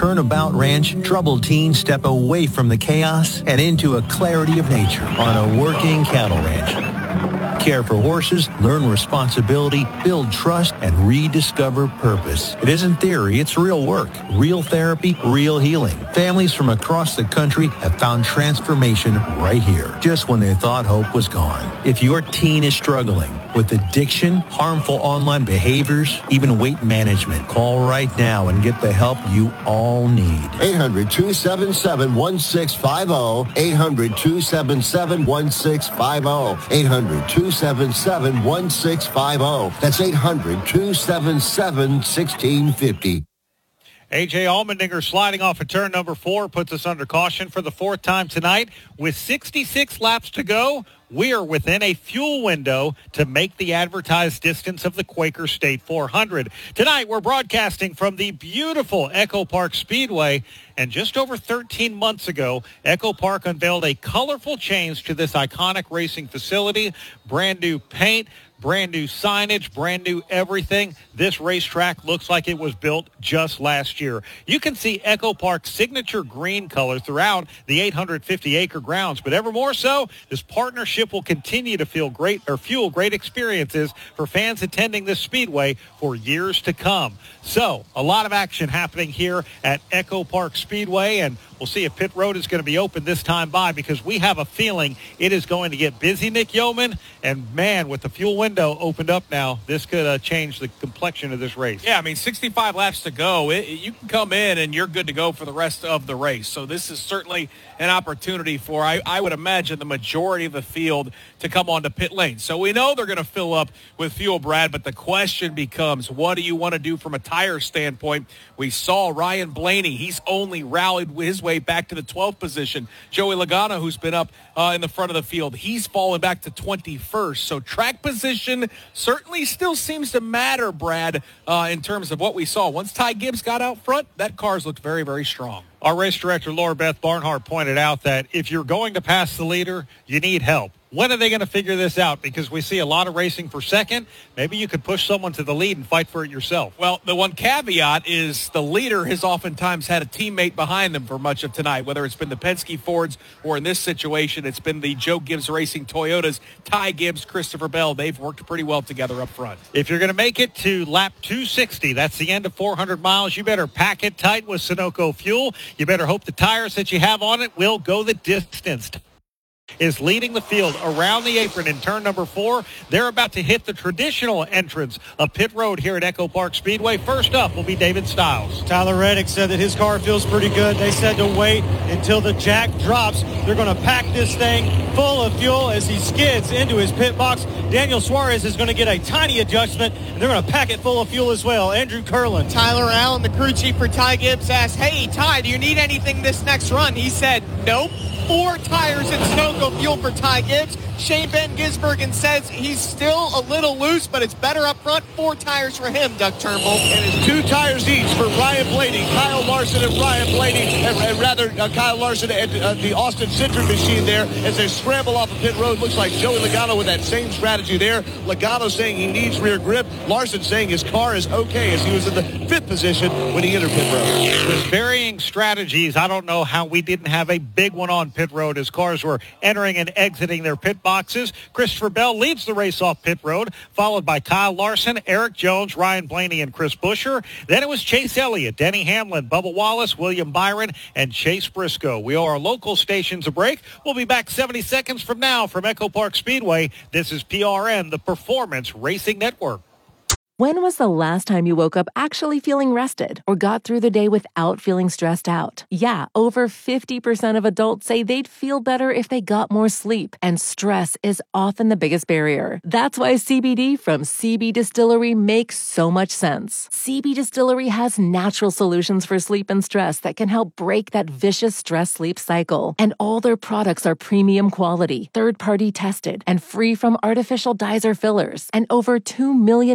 Turnabout Ranch, troubled teens step away from the chaos and into a clarity of nature on a working cattle ranch. Care for horses, learn responsibility, build trust, and rediscover purpose. It isn't theory, it's real work. Real therapy, real healing. Families from across the country have found transformation right here, just when they thought hope was gone. If your teen is struggling with addiction, harmful online behaviors, even weight management, call right now and get the help you all need. 800-277-1650. 800-277-1650. 800-277-1650. That's 800-277-1650. A.J. Allmendinger sliding off of turn number 4 puts us under caution for the 4th time tonight. With 66 laps to go, we are within a fuel window to make the advertised distance of the Quaker State 400. Tonight, we're broadcasting from the beautiful Echo Park Speedway. And just over 13 months ago, Echo Park unveiled a colorful change to this iconic racing facility. Brand new paint, brand new signage, brand new everything. This racetrack looks like it was built just last year. You can see Echo Park's signature green color throughout the 850-acre grounds, but ever more so, this partnership will continue to fuel great experiences for fans attending this speedway for years to come. So, a lot of action happening here at Echo Park Speedway, and we'll see if pit road is going to be open this time by, because we have a feeling it is going to get busy, Nick Yeoman. And man, with the fuel window opened up now, this could change the complexion of this race. Yeah, I mean, 65 laps to go. You can come in and you're good to go for the rest of the race. So this is certainly an opportunity for, I would imagine, the majority of the field to come onto pit lane. So we know they're going to fill up with fuel, Brad, but the question becomes, what do you want to do from a tire standpoint? We saw Ryan Blaney. He's only rallied his way back to the 12th position. Joey Logano, who's been up in the front of the field, he's fallen back to 21st. So track position certainly still seems to matter, Brad, in terms of what we saw. Once Ty Gibbs got out front, that car's looked very, very strong. Our race director, Laura Beth Barnhart, pointed out that if you're going to pass the leader, you need help. When are they going to figure this out? Because we see a lot of racing for second. Maybe you could push someone to the lead and fight for it yourself. Well, the one caveat is the leader has oftentimes had a teammate behind them for much of tonight, whether it's been the Penske Fords or in this situation, it's been the Joe Gibbs Racing Toyotas, Ty Gibbs, Christopher Bell. They've worked pretty well together up front. If you're going to make it to lap 260, that's the end of 400 miles, you better pack it tight with Sunoco fuel. You better hope the tires that you have on it will go the distance. Is leading the field around the apron in turn number 4. They're about to hit the traditional entrance of pit road here at Echo Park Speedway. First up will be David Stiles. Tyler Reddick said that his car feels pretty good. They said to wait until the jack drops. They're going to pack this thing full of fuel as he skids into his pit box. Daniel Suarez is going to get a tiny adjustment, and they're going to pack it full of fuel as well. Andrew Curlin. Tyler Allen, the crew chief for Ty Gibbs, asked, "Hey, Ty, do you need anything this next run?" He said, "Nope." 4 tires and Sunoco fuel for Ty Gibbs. Shane Van Gisbergen says he's still a little loose, but it's better up front. 4 tires for him, Doug Turnbull. And it's 2 tires each for Ryan Blaney, Kyle Larson and Ryan Blaney, and rather Kyle Larson and the Austin Citroen machine there as they scramble off the pit road. Looks like Joey Logano with that same strategy there. Logano saying he needs rear grip. Larson saying his car is okay as he was in the 5th position when he entered pit road. With varying strategies, I don't know how we didn't have a big one on pit road as cars were entering and exiting their pit boxes. Christopher Bell leads the race off pit road, followed by Kyle Larson, Eric Jones, Ryan Blaney, and Chris Buescher. Then it was Chase Elliott, Denny Hamlin, Bubba Wallace, William Byron, and Chase Briscoe. We owe our local stations a break. We'll be back 70 seconds from now from Echo Park Speedway. This is PRN, the Performance Racing Network. When was the last time you woke up actually feeling rested or got through the day without feeling stressed out? Yeah, over 50% of adults say they'd feel better if they got more sleep, and stress is often the biggest barrier. That's why CBD from CB Distillery makes so much sense. CB Distillery has natural solutions for sleep and stress that can help break that vicious stress-sleep cycle. And all their products are premium quality, third-party tested, and free from artificial dyes or fillers. And over 2 million customers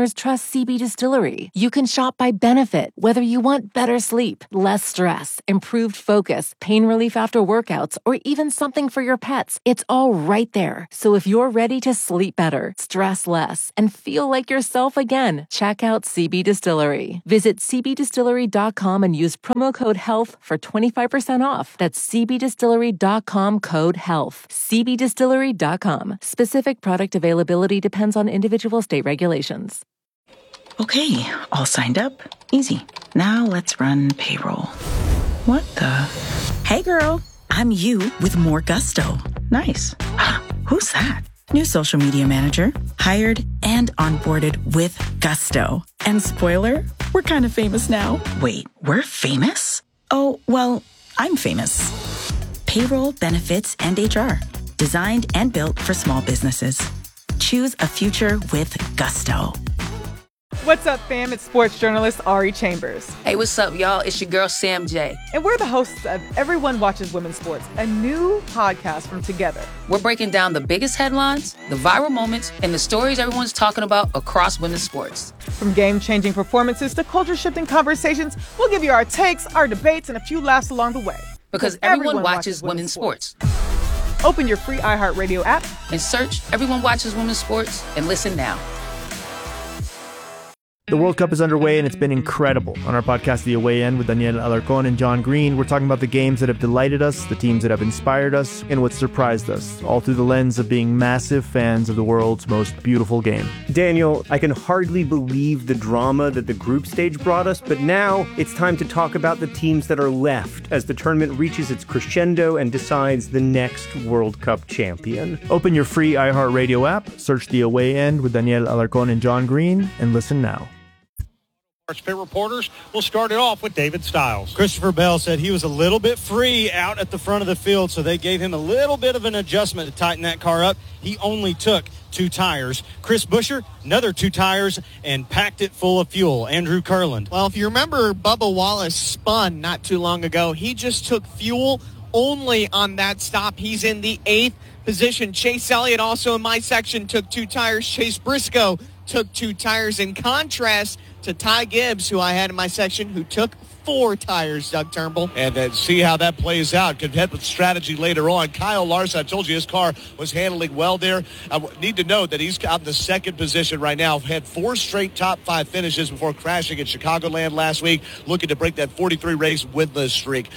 customers trust CB Distillery. You can shop by benefit, whether you want better sleep, less stress, improved focus, pain relief after workouts, or even something for your pets. It's all right there. So if you're ready to sleep better, stress less, and feel like yourself again, check out CB Distillery. Visit cbdistillery.com and use promo code HEALTH for 25% off. That's cbdistillery.com code HEALTH. cbdistillery.com. Specific product availability depends on individual state regulations. Okay, all signed up. Easy. Now let's run payroll. What the? Hey girl, I'm you with more gusto. Nice. Who's that? New social media manager, hired and onboarded with gusto. And spoiler, we're kind of famous now. Wait, we're famous? Oh, well, I'm famous. Payroll, benefits, and HR. Designed and built for small businesses. Choose a future with gusto. What's up, fam? It's sports journalist Ari Chambers. Hey, what's up, y'all? It's your girl, Sam J. And we're the hosts of Everyone Watches Women's Sports, a new podcast from Together. We're breaking down the biggest headlines, the viral moments, and the stories everyone's talking about across women's sports. From game-changing performances to culture-shifting conversations, we'll give you our takes, our debates, and a few laughs along the way. Because everyone watches women's sports. Open your free iHeartRadio app and search Everyone Watches Women's Sports and listen now. The World Cup is underway, and it's been incredible. On our podcast, The Away End, with Daniel Alarcón and John Green, we're talking about the games that have delighted us, the teams that have inspired us, and what surprised us, all through the lens of being massive fans of the world's most beautiful game. Daniel, I can hardly believe the drama that the group stage brought us, but now it's time to talk about the teams that are left as the tournament reaches its crescendo and decides the next World Cup champion. Open your free iHeartRadio app, search The Away End with Daniel Alarcón and John Green, and listen now. Our Spit reporters will start it off with David Stiles. Christopher Bell said he was a little bit free out at the front of the field, so they gave him a little bit of an adjustment to tighten that car up. He only took 2 tires. Chris Buescher, another 2 tires, and packed it full of fuel. Andrew Kurland. Well, if you remember, Bubba Wallace spun not too long ago. He just took fuel only on that stop. He's in the 8th position. Chase Elliott, also in my section, took 2 tires. Chase Briscoe took 2 tires. In contrast to Ty Gibbs, who I had in my section, who took 4 tires, Doug Turnbull. And then see how that plays out. Could head with strategy later on. Kyle Larson, I told you his car was handling well there. I need to note that he's out in the 2nd position right now. Had 4 straight top 5 finishes before crashing at Chicagoland last week, looking to break that 43 race winless streak.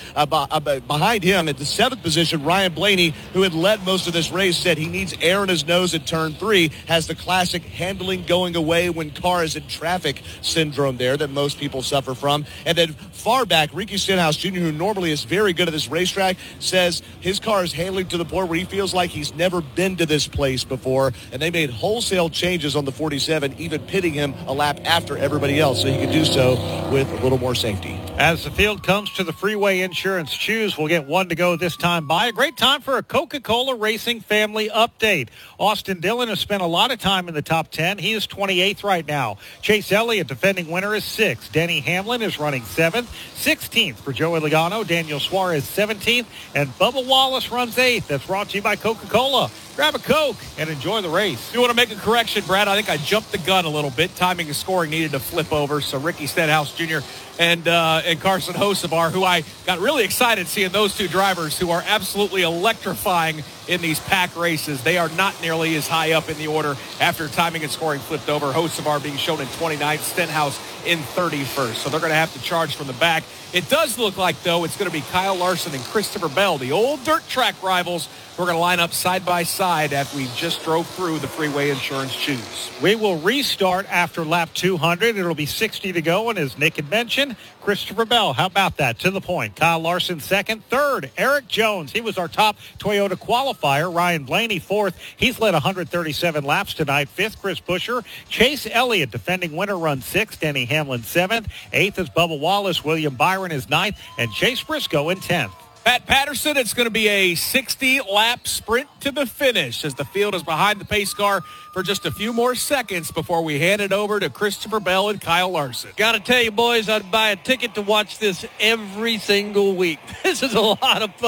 Behind him at the 7th position, Ryan Blaney, who had led most of this race, said he needs air in his nose at turn 3, has the classic handling going away when car is in traffic syndrome there that most people suffer from. And then far back, Ricky Stenhouse Jr., who normally is very good at this racetrack, says his car is handling to the point where he feels like he's never been to this place before, and they made wholesale changes on the 47, even pitting him a lap after everybody else, so he could do so with a little more safety. As the field comes to the Freeway Insurance Choose, we'll get one to go this time by. A great time for a Coca-Cola Racing family update. Austin Dillon has spent a lot of time in the top 10. He is 28th right now. Chase Elliott, defending winner, is 6th. Denny Hamlin is running 7th. 16th for Joey Logano. Daniel Suarez 17th. And Bubba Wallace runs 8th. That's brought to you by Coca-Cola. Grab a Coke and enjoy the race. You want to make a correction, Brad? I think I jumped the gun a little bit. Timing and scoring needed to flip over. So Ricky Stenhouse Jr. and Carson Hocevar, who I got really excited seeing those 2 drivers who are absolutely electrifying in these pack races. They are not nearly as high up in the order after timing and scoring flipped over. Hocevar being shown in 29th, Stenhouse in 31st. So they're going to have to charge from the back. It does look like, though, it's going to be Kyle Larson and Christopher Bell, the old dirt track rivals, who are going to line up side by side after we just drove through the Freeway Insurance Choose. We will restart after lap 200. It'll be 60 to go, and as Nick had mentioned, Christopher Bell, how about that? To the point. Kyle Larson 2nd. 3rd, Eric Jones. He was our top Toyota qualifier. Ryan Blaney 4th. He's led 137 laps tonight. 5th, Chris Buescher. Chase Elliott, defending winner, runs 6th. Denny Hamlin 7th. 8th is Bubba Wallace. William Byron is 9th. And Chase Briscoe in 10th. Pat Patterson, it's going to be a 60-lap sprint to the finish as the field is behind the pace car for just a few more seconds before we hand it over to Christopher Bell and Kyle Larson. Got to tell you, boys, I'd buy a ticket to watch this every single week. This is a lot of fun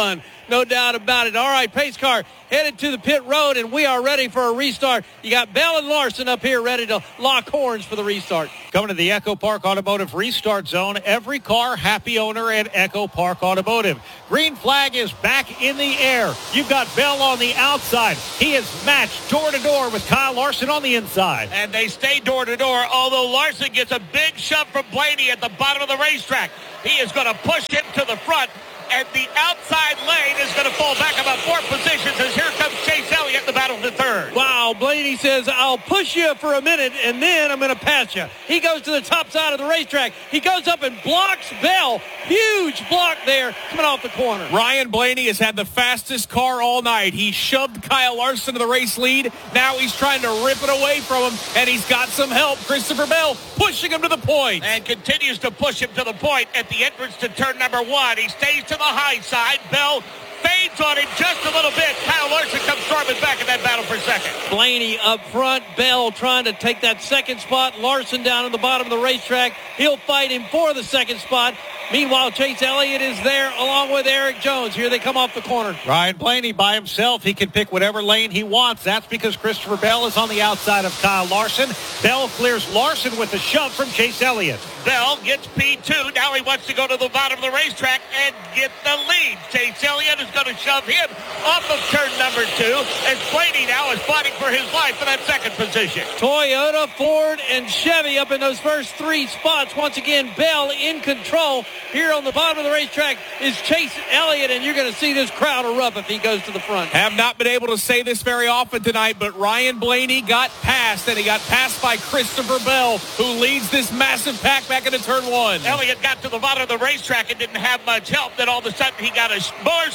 no doubt about it. All right, pace car headed to the pit road, and we are ready for a restart. You got Bell and Larson up here ready to lock horns for the restart. Coming to the Echo Park Automotive restart zone. Every car, happy owner at Echo Park Automotive. Green flag is back in the air. You've got Bell on the outside. He is matched door to door with Kyle Larson on the inside. And they stay door to door, although Larson gets a big shove from Blaney at the bottom of the racetrack. He is going to push him to the front. And the outside lane is going to fall back about 4 positions as here comes Chase Elliott in the battle to third. Wow, Blaney says, I'll push you for a minute, and then I'm going to pass you. He goes to the top side of the racetrack. He goes up and blocks Bell. Huge block there coming off the corner. Ryan Blaney has had the fastest car all night. He shoved Kyle Larson to the race lead. Now he's trying to rip it away from him, and he's got some help. Christopher Bell pushing him to the point. And continues to push him to the point at the entrance to turn number 1. He stays to the high side. Bell fades on him just a little bit. Kyle Larson comes storming back in that battle for second. Blaney up front. Bell trying to take that second spot. Larson down in the bottom of the racetrack. He'll fight him for the second spot. Meanwhile, Chase Elliott is there along with Eric Jones. Here they come off the corner. Ryan Blaney by himself. He can pick whatever lane he wants. That's because Christopher Bell is on the outside of Kyle Larson. Bell clears Larson with a shove from Chase Elliott. Bell gets P2. Now he wants to go to the bottom of the racetrack and get the lead. Chase Elliott is going to shove him off of turn number 2 as Blaney now is fighting for his life for that second position. Toyota, Ford, and Chevy up in those first 3 spots. Once again, Bell in control. Here on the bottom of the racetrack is Chase Elliott, and you're going to see this crowd erupt if he goes to the front. Have not been able to say this very often tonight, but Ryan Blaney got passed, and he got passed by Christopher Bell, who leads this massive pack back into turn 1. Elliott got to the bottom of the racetrack and didn't have much help. Then all of a sudden he got a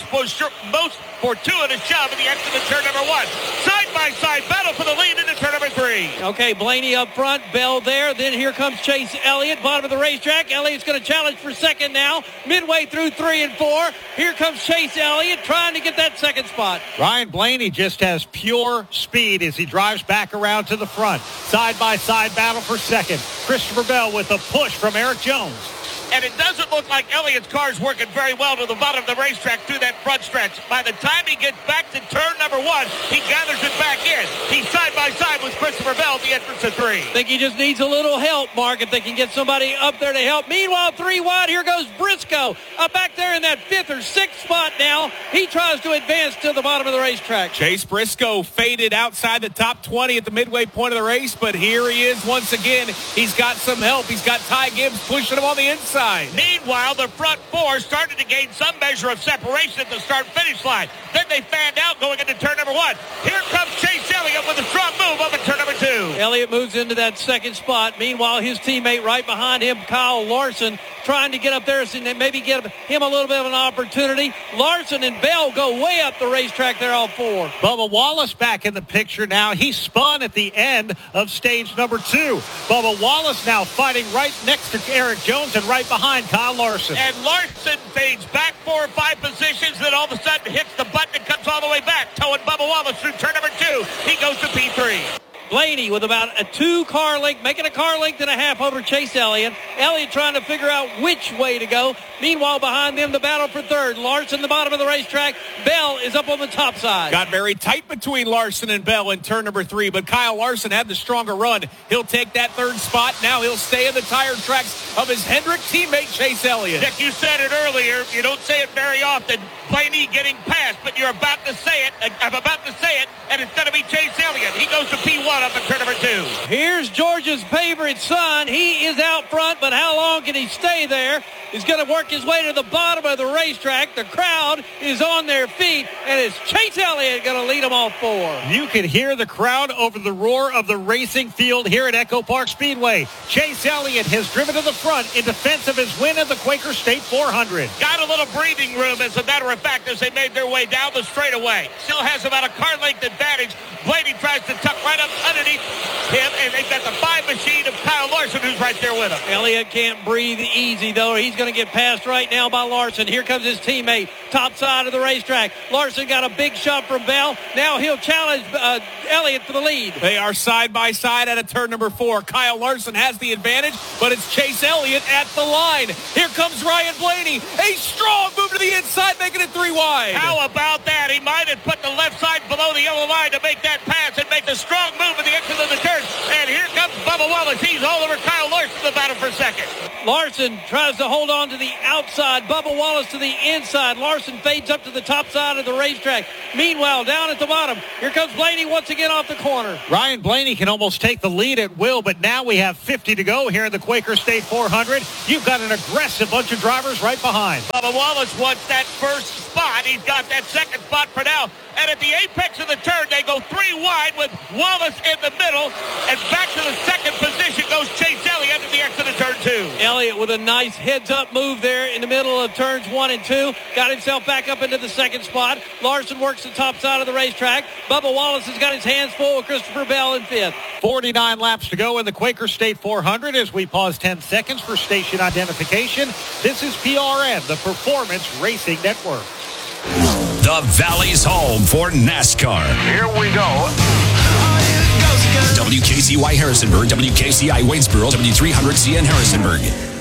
most fortuitous shove at the end of the turn number 1. Side-by-side battle for the lead into turn number 3. Okay, Blaney up front, Bell there. Then here comes Chase Elliott, bottom of the racetrack. Elliott's going to challenge for second now, midway through 3 and 4. Here comes Chase Elliott trying to get that second spot. Ryan Blaney just has pure speed as he drives back around to the front. Side-by-side battle for second. Christopher Bell with a push from Eric Jones. And it doesn't look like Elliott's car is working very well to the bottom of the racetrack through that front stretch. By the time he gets back to turn number 1, he gathers it back in. He's side-by-side with Christopher Bell at the entrance of 3. I think he just needs a little help, Mark, if they can get somebody up there to help. Meanwhile, 3 wide, here goes Briscoe. Back there in that 5th or 6th spot now. He tries to advance to the bottom of the racetrack. Chase Briscoe faded outside the top 20 at the midway point of the race, but here he is once again. He's got some help. He's got Ty Gibbs pushing him on the inside. Meanwhile, the front 4 started to gain some measure of separation at the start-finish line. Then they fanned out going into turn number 1. Here comes Chase Elliott with a strong move up at turn number 2. Elliott moves into that second spot. Meanwhile, his teammate right behind him, Kyle Larson, trying to get up there and maybe give him a little bit of an opportunity. Larson and Bell go way up the racetrack there, all 4. Bubba Wallace back in the picture now. He spun at the end of stage number 2. Bubba Wallace now fighting right next to Eric Jones and right behind Kyle Larson. And Larson fades back 4 or 5 positions, then all of a sudden hits the button and comes all the way back, towing Bubba Wallace through turn number 2. He goes to P3. Blaney with about a 2-car length, making a car length and a half over Chase Elliott. Elliott trying to figure out which way to go. Meanwhile, behind them, the battle for third. Larson, the bottom of the racetrack. Bell is up on the top side. Got very tight between Larson and Bell in turn number 3, but Kyle Larson had the stronger run. He'll take that 3rd spot. Now he'll stay in the tire tracks of his Hendrick teammate, Chase Elliott. Dick, you said it earlier. You don't say it very often. Blaney getting passed, but you're about to say it. I'm about to say it, and it's going to be Chase Elliott. He goes to P1 up at turn number 2. Here's Georgia's favorite son. He is out front, but how long can he stay there? He's going to work his way to the bottom of the racetrack. The crowd is on their feet, and it's Chase Elliott going to lead them all 4. You can hear the crowd over the roar of the racing field here at Echo Park Speedway. Chase Elliott has driven to the front in defense of his win at the Quaker State 400. Got a little breathing room, as a matter of fact, as they made their way down the straightaway. Still has about a car length advantage. Blaney tries to tuck right up underneath him, and they've got the 5 machine of Kyle Larson, who's right there with him. Elliott can't breathe easy, though. He's going to get passed right now by Larson. Here comes his teammate, top side of the racetrack. Larson got a big shove from Bell. Now he'll challenge Elliott for the lead. They are side by side at a turn number 4. Kyle Larson has the advantage, but it's Chase Elliott at the line. Here comes Ryan Blaney. A strong move to the inside, making it 3 wide. How about that? He might have put the left side below the yellow line to make that pass and make the strong move at the exit of the turn. And here comes Bubba Wallace. He's all over Kyle Larson, the battle for second. Larson tries to hold on to the outside. Bubba Wallace to the inside. Larson fades up to the top side of the racetrack. Meanwhile, down at the bottom, here comes Blaney once again off the corner. Ryan Blaney can almost take the lead at will, but now we have 50 to go here in the Quaker State 400. You've got an aggressive bunch of drivers right behind. Bubba Wallace wants that first spot. He's got that second spot for now. And at the apex of the turn, they go 3 wide with Wallace in the middle. And back to the second position goes Chase Elliott at the exit of turn 2. Elliott with a nice heads-up move there in the middle of turns 1 and 2. Got himself back up into the second spot. Larson works the top side of the racetrack. Bubba Wallace has got his hands full with Christopher Bell in 5th. 49 laps to go in the Quaker State 400 as we pause 10 seconds for station identification. This is PRN, the Performance Racing Network. The Valley's home for NASCAR. Here we go. WKCY Harrisonburg, WKCI Waynesboro, W300CN Harrisonburg.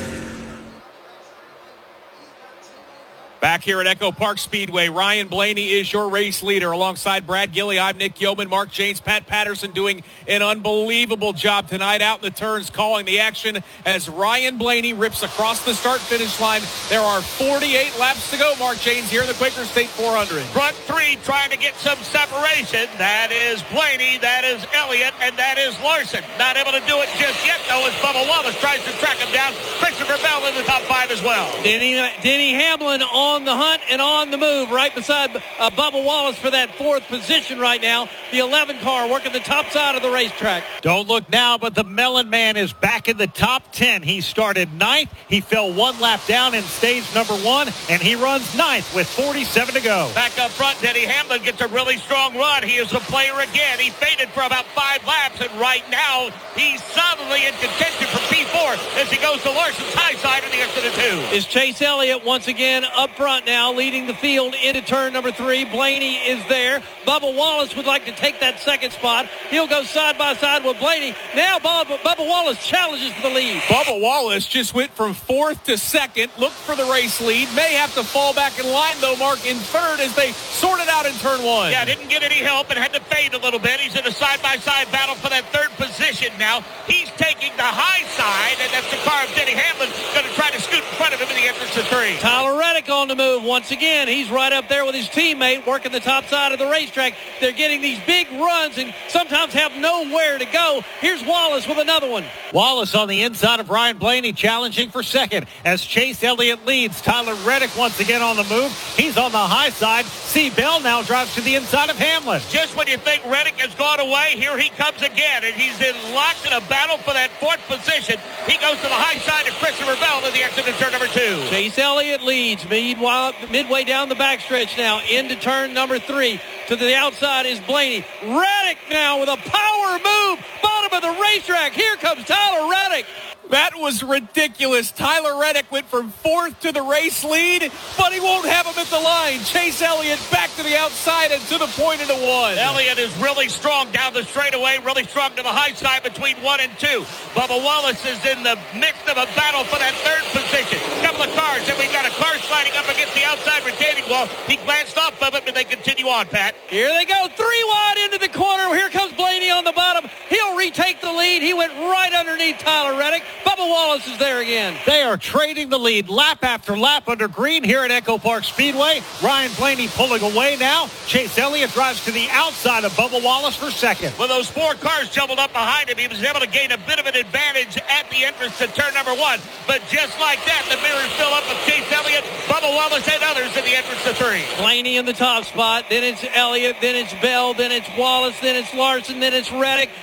Back here at Echo Park Speedway, Ryan Blaney is your race leader alongside Brad Gilley. I'm Nick Yeoman, Mark James, Pat Patterson doing an unbelievable job tonight out in the turns, calling the action as Ryan Blaney rips across the start-finish line. There are 48 laps to go, Mark James, here in the Quaker State 400. Front 3 trying to get some separation. That is Blaney, that is Elliott, and that is Larson. Not able to do it just yet, though, as Bubba Wallace tries to track him down. Christopher Bell in the top 5 as well. Denny Hamlin on the hunt and on the move right beside Bubba Wallace for that 4th position right now. The 11 car working the top side of the racetrack. Don't look now, but the Mellon man is back in the top 10. He started 9th. He fell 1 lap down in stage number 1, and he runs 9th with 47 to go. Back up front, Denny Hamlin gets a really strong run. He is a player again. He faded for about 5 laps, and right now he's solidly in contention for P4 as he goes to Larson's high side in the exit of 2. Is Chase Elliott once again up front now, leading the field into turn number 3. Blaney is there. Bubba Wallace would like to take that second spot. He'll go side by side with Blaney. Now Bubba Wallace challenges for the lead. Bubba Wallace just went from 4th to 2nd, looked for the race lead. May have to fall back in line, though, Mark, in 3rd as they sort it out in turn 1. Yeah, didn't get any help and had to fade a little bit. He's in a side-by-side battle for that 3rd position now. He's taking the high side, and that's the car of Denny Hamlin going to try to scoot in front of him in the entrance to 3. Tyler Reddick on the move once again. He's right up there with his teammate working the top side of the racetrack. They're getting these big runs and sometimes have nowhere to go. Here's Wallace with another one. Wallace on the inside of Ryan Blaney challenging for second as Chase Elliott leads. Tyler Reddick once again on the move. He's on the high side. C. Bell now drives to the inside of Hamlin. Just when you think Reddick has gone away, here he comes again, and he's locked in a battle for that 4th position. He goes to the high side of Christopher Bell in the exit of turn number 2. Chase Elliott leads. Meanwhile, midway down the backstretch now into turn number 3. To the outside is Blaney. Reddick now with a power move. Bottom of the racetrack. Here comes Tyler Reddick. That was ridiculous. Tyler Reddick went from 4th to the race lead, but he won't have him at the line. Chase Elliott back to the outside and to the point of the 1. Elliott is really strong down the straightaway, really strong to the high side between 1 and 2. Bubba Wallace is in the midst of a battle for that 3rd position. Couple of cars, and we've got a car sliding up against the outside retaining wall. He glanced off of it, but they continue on, Pat. Here they go, 3 wide into the corner. Here comes Blaney on the bottom. He'll retake the lead. He went right underneath Tyler Reddick. Bubba Wallace is there again. They are trading the lead lap after lap under green here at Echo Park Speedway. Ryan Blaney pulling away now. Chase Elliott drives to the outside of Bubba Wallace for second. With those 4 cars jumbled up behind him, he was able to gain a bit of an advantage at the entrance to turn number 1. But just like that, the mirrors fill up with Chase Elliott, Bubba Wallace, and others in the entrance to 3. Blaney in the top spot. Then it's Elliott. Then it's Bell. Then it's Wallace. Then it's Larson. Then it's Reddick. That's the way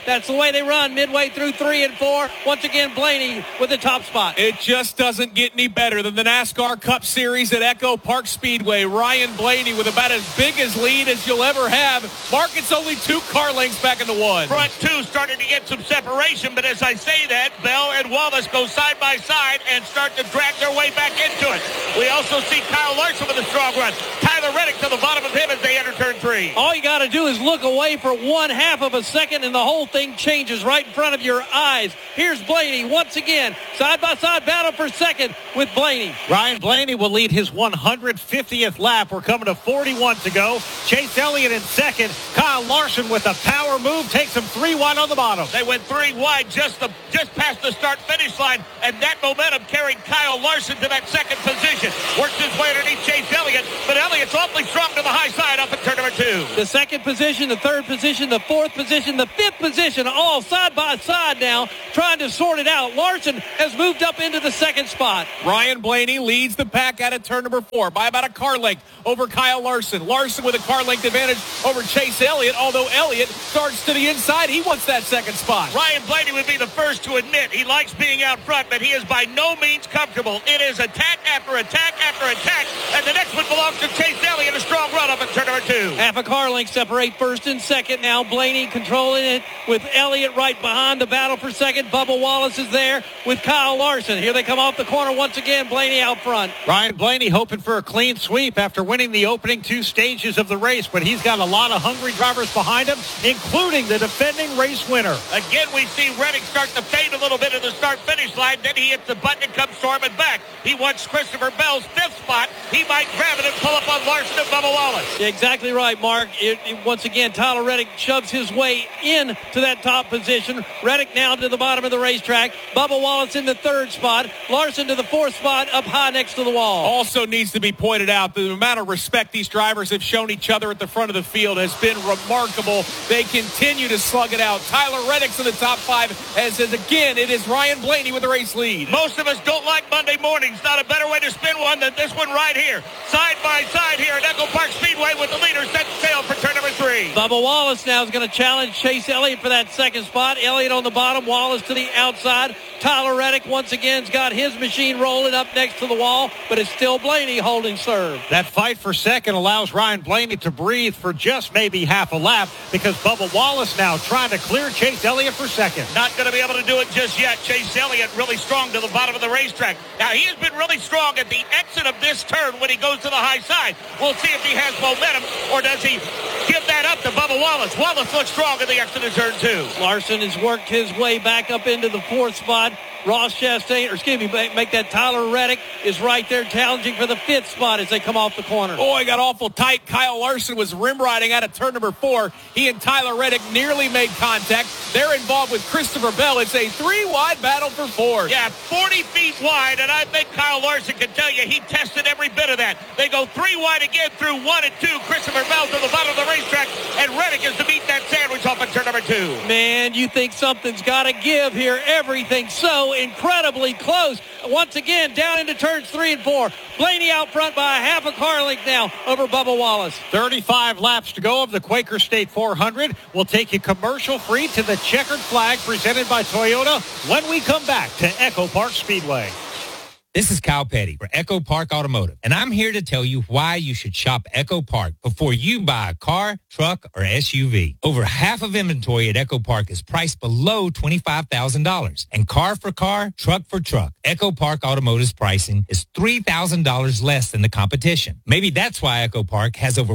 away they run midway through 3 and 4. Once again, Blaney with the top spot. It just doesn't get any better than the NASCAR Cup Series at Echo Park Speedway. Ryan Blaney with about as big as lead as you'll ever have. Mark, it's only 2 car lengths back into one. Front 2 starting to get some separation, but as I say that, Bell and Wallace go side by side and start to drag their way back into it. We also see Kyle Larson with a strong run. Tyler Reddick to the bottom of him as they enter turn 3. All you got to do is look away for 1/2 of a second, and the whole thing changes right in front of your eyes. Here's Blaney once again. Side-by-side battle for second with Blaney. Ryan Blaney will lead his 150th lap. We're coming to 41 to go. Chase Elliott in second. Kyle Larson with a power move takes him 3 wide on the bottom. They went 3 wide just past the start-finish line, and that momentum carried Kyle Larson to that second position. Works his way underneath Chase Elliott, but Elliott's awfully strong to the high side up in turn number 2. The second position, the third position, the fourth position, the fifth position, all side by side now, trying to sort it out. Larson has moved up into the second spot. Ryan Blaney leads the pack out of turn number 4 by about a car length over Kyle Larson. Larson with a car length advantage over Chase Elliott, although Elliott starts to the inside. He wants that second spot. Ryan Blaney would be the first to admit he likes being out front, but he is by no means comfortable. It is attack after attack after attack, and the next one belongs to Chase Elliott, a strong run up in turn number 2. Half a car length separate first and second now. Blaney controlling it with Elliott right behind. The battle for second. Bubba Wallace is there with Kyle Larson. Here they come off the corner once again. Blaney out front. Ryan Blaney hoping for a clean sweep after winning the opening 2 stages of the race, but he's got a lot of hungry drivers behind him, including the defending race winner. Again, we see Reddick start to fade a little bit at the start-finish line. Then he hits the button and comes storming back. He wants Christopher Bell's 5th spot. He might grab it and pull up on Larson and Bubba Wallace. Exactly right, Mark. Once again, Tyler Reddick shoves his way in to that top position. Reddick now to the bottom of the racetrack. Bubba Wallace in the 3rd spot. Larson to the 4th spot up high next to the wall. Also needs to be pointed out the amount of respect these drivers have shown each other at the front of the field has been remarkable. They continue to slug it out. Tyler Reddick's in the top 5 as again, it is Ryan Blaney with the race lead. Most of us don't like Monday mornings. Not a better way to spin one than this one right here. Side by side here at Echo Park Speedway with the leader set sail for turn number 3. Bubba Wallace now is going to challenge Chase Elliott for that second spot. Elliott on the bottom, Wallace to the outside. Tyler Reddick once again has got his machine rolling up next to the wall, but it's still Blaney holding serve. That fight for second allows Ryan Blaney to breathe for just maybe half a lap because Bubba Wallace now trying to clear Chase Elliott for second. Not going to be able to do it just yet. Chase Elliott really strong to the bottom of the racetrack. Now, he has been really strong at the exit of this turn when he goes to the high side. We'll see if he has momentum or does he give that up to Bubba Wallace. Wallace looks strong at the exit of turn 2. Larson has worked his way back up into the 4th spot. Ross Chastain, make that Tyler Reddick is right there challenging for the 5th spot as they come off the corner. Boy, got awful tight. Kyle Larson was rim riding out of turn number 4. He and Tyler Reddick nearly made contact. They're involved with Christopher Bell. It's a 3-wide battle for 4. Yeah, 40 feet wide, and I think Kyle Larson can tell you he tested every bit of that. They go 3 wide again through 1 and 2. Christopher Bell to the bottom of the racetrack, and Reddick is to beat that sandwich off at turn number 2. Man, you think something's got to give here. Everything so incredibly close. Once again, down into turns 3 and 4. Blaney out front by a half a car length now over Bubba Wallace. 35 laps to go of the Quaker State 400. We'll take you commercial free to the checkered flag presented by Toyota when we come back to Echo Park Speedway. This is Kyle Petty for Echo Park Automotive, and I'm here to tell you why you should shop Echo Park before you buy a car, truck, or SUV. Over half of inventory at Echo Park is priced below $25,000, and car for car, truck for truck. Echo Park Automotive's pricing is $3,000 less than the competition. Maybe that's why Echo Park has over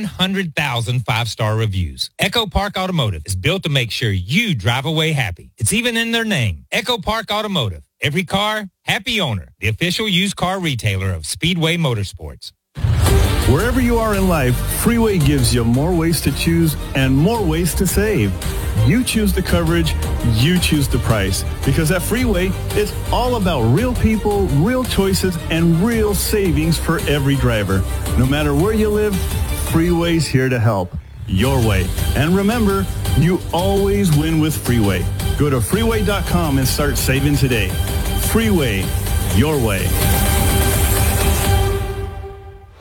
100,000 five-star reviews. Echo Park Automotive is built to make sure you drive away happy. It's even in their name, Echo Park Automotive. Every car, happy owner. The official used car retailer of Speedway Motorsports. Wherever you are in life, Freeway gives you more ways to choose and more ways to save. You choose the coverage, you choose the price. Because at Freeway, it's all about real people, real choices, and real savings for every driver. No matter where you live, Freeway's here to help. Your way. And remember, you always win with Freeway. Go to freeway.com and start saving today. Freeway, your way.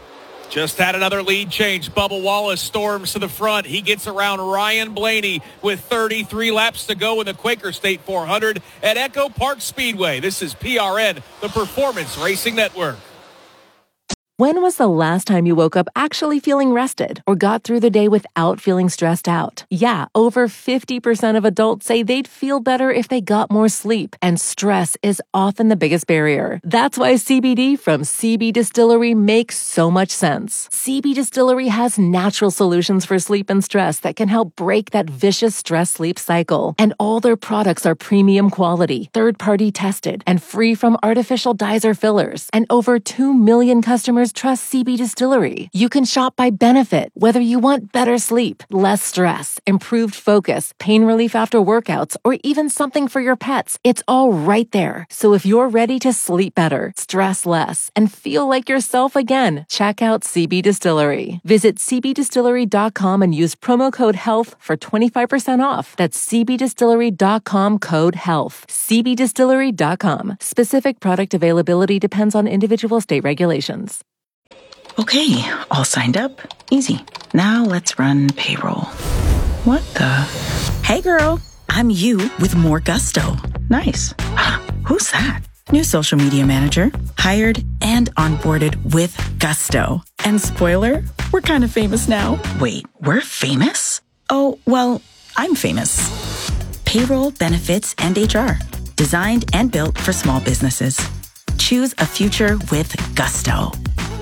Just had another lead change. Bubba Wallace storms to the front. He gets around Ryan Blaney with 33 laps to go in the Quaker State 400 at Echo Park Speedway. This is PRN, the Performance Racing Network. When was the last time you woke up actually feeling rested or got through the day without feeling stressed out? Yeah, over 50% of adults say they'd feel better if they got more sleep, and stress is often the biggest barrier. That's why CBD from CB Distillery makes so much sense. CB Distillery has natural solutions for sleep and stress that can help break that vicious stress-sleep cycle. And all their products are premium quality, third-party tested, and free from artificial dyes or fillers. And over 2 million customers trust CB Distillery. You can shop by benefit, whether you want better sleep, less stress, improved focus, pain relief after workouts, or even something for your pets. It's all right there. So if you're ready to sleep better, stress less, and feel like yourself again, check out CB Distillery. Visit cbdistillery.com and use promo code HEALTH for 25% off. That's cbdistillery.com code HEALTH. cbdistillery.com. Specific product availability depends on individual state regulations. Okay, all signed up. Easy. Now let's run payroll. What the? Hey girl, I'm you with more gusto. Nice. Who's that? New social media manager, hired and onboarded with gusto. And spoiler, we're kind of famous now. Wait, we're famous? Oh, well, I'm famous. Payroll, benefits, and HR. Designed and built for small businesses. Choose a future with gusto.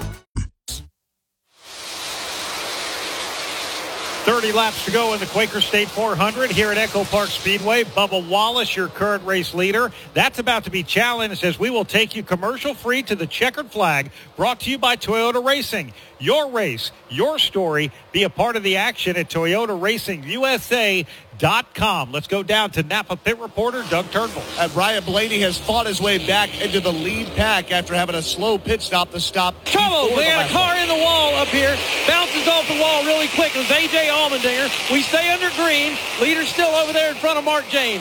30 laps to go in the Quaker State 400 here at Echo Park Speedway. Bubba Wallace, your current race leader. That's about to be challenged as we will take you commercial-free to the checkered flag, brought to you by Toyota Racing. Your race, your story. Be a part of the action at ToyotaRacingUSA.com. Let's go down to Napa pit reporter Doug Turnbull. Ryan Blaney has fought his way back into the lead pack after having a slow pit stop to stop. Trouble. We got a car in the wall up here. Bounces off the wall really quick. It was A.J. Allmendinger. We stay under green. Leader's still over there in front of Mark James.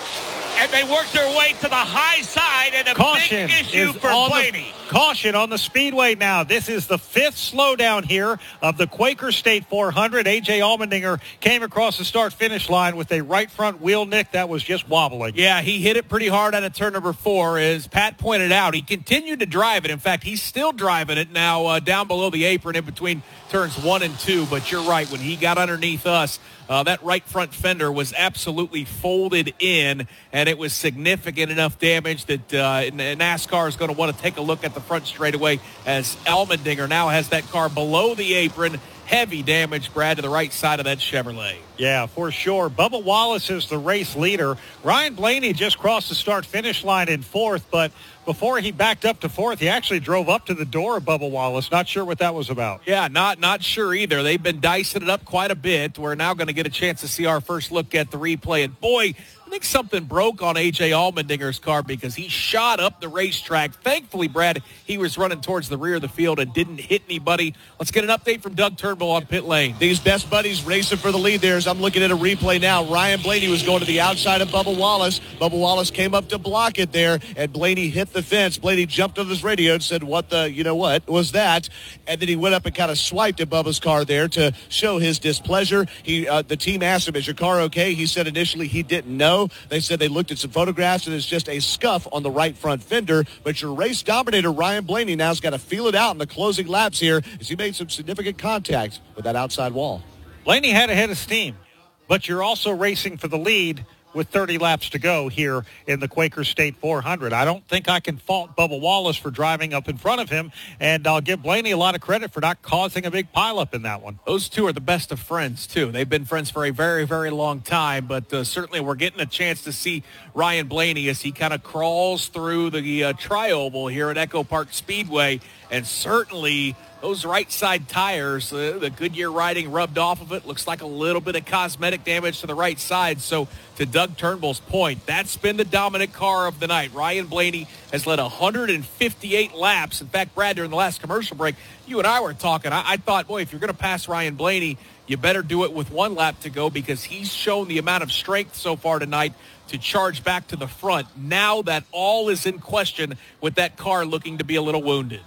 And they work their way to the high side, and a caution big issue for Blaney. Caution on the speedway now. This is the 5th slowdown here of the Quaker State 400. A.J. Allmendinger came across the start-finish line with a right front wheel nick that was just wobbling. Yeah, he hit it pretty hard out of turn number 4. As Pat pointed out, he continued to drive it. In fact, he's still driving it now down below the apron in between turns 1 and 2. But you're right, when he got underneath us, that right front fender was absolutely folded in, and it was significant enough damage that NASCAR is going to want to take a look at the front straightaway as Allmendinger now has that car below the apron. Heavy damage, Brad, to the right side of that Chevrolet. Yeah, for sure. Bubba Wallace is the race leader. Ryan Blaney just crossed the start-finish line in 4th, but before he backed up to 4th, he actually drove up to the door of Bubba Wallace. Not sure what that was about. Yeah, not sure either. They've been dicing it up quite a bit. We're now going to get a chance to see our first look at the replay. And boy, I think something broke on A.J. Allmendinger's car because he shot up the racetrack. Thankfully, Brad, he was running towards the rear of the field and didn't hit anybody. Let's get an update from Doug Turnbull on pit lane. These best buddies racing for the lead there as I'm looking at a replay now. Ryan Blaney was going to the outside of Bubba Wallace. Bubba Wallace came up to block it there, and Blaney hit the fence. Blaney jumped on his radio and said, what was that? And then he went up and kind of swiped at Bubba's car there to show his displeasure. The team asked him, is your car okay? He said initially he didn't know. They said they looked at some photographs, and it's just a scuff on the right front fender. But your race dominator, Ryan Blaney, now has got to feel it out in the closing laps here as he made some significant contact with that outside wall. Blaney had a head of steam, but you're also racing for the lead with 30 laps to go here in the Quaker State 400. I don't think I can fault Bubba Wallace for driving up in front of him, and I'll give Blaney a lot of credit for not causing a big pileup in that one. Those two are the best of friends, too. They've been friends for a very, very long time, but certainly we're getting a chance to see Ryan Blaney as he kind of crawls through the tri-oval here at Echo Park Speedway, and certainly those right side tires, the Goodyear riding rubbed off of it. Looks like a little bit of cosmetic damage to the right side. So to Doug Turnbull's point, that's been the dominant car of the night. Ryan Blaney has led 158 laps. In fact, Brad, during the last commercial break, you and I were talking. I thought, boy, if you're going to pass Ryan Blaney, you better do it with 1 lap to go because he's shown the amount of strength so far tonight to charge back to the front. Now that all is in question with that car looking to be a little wounded.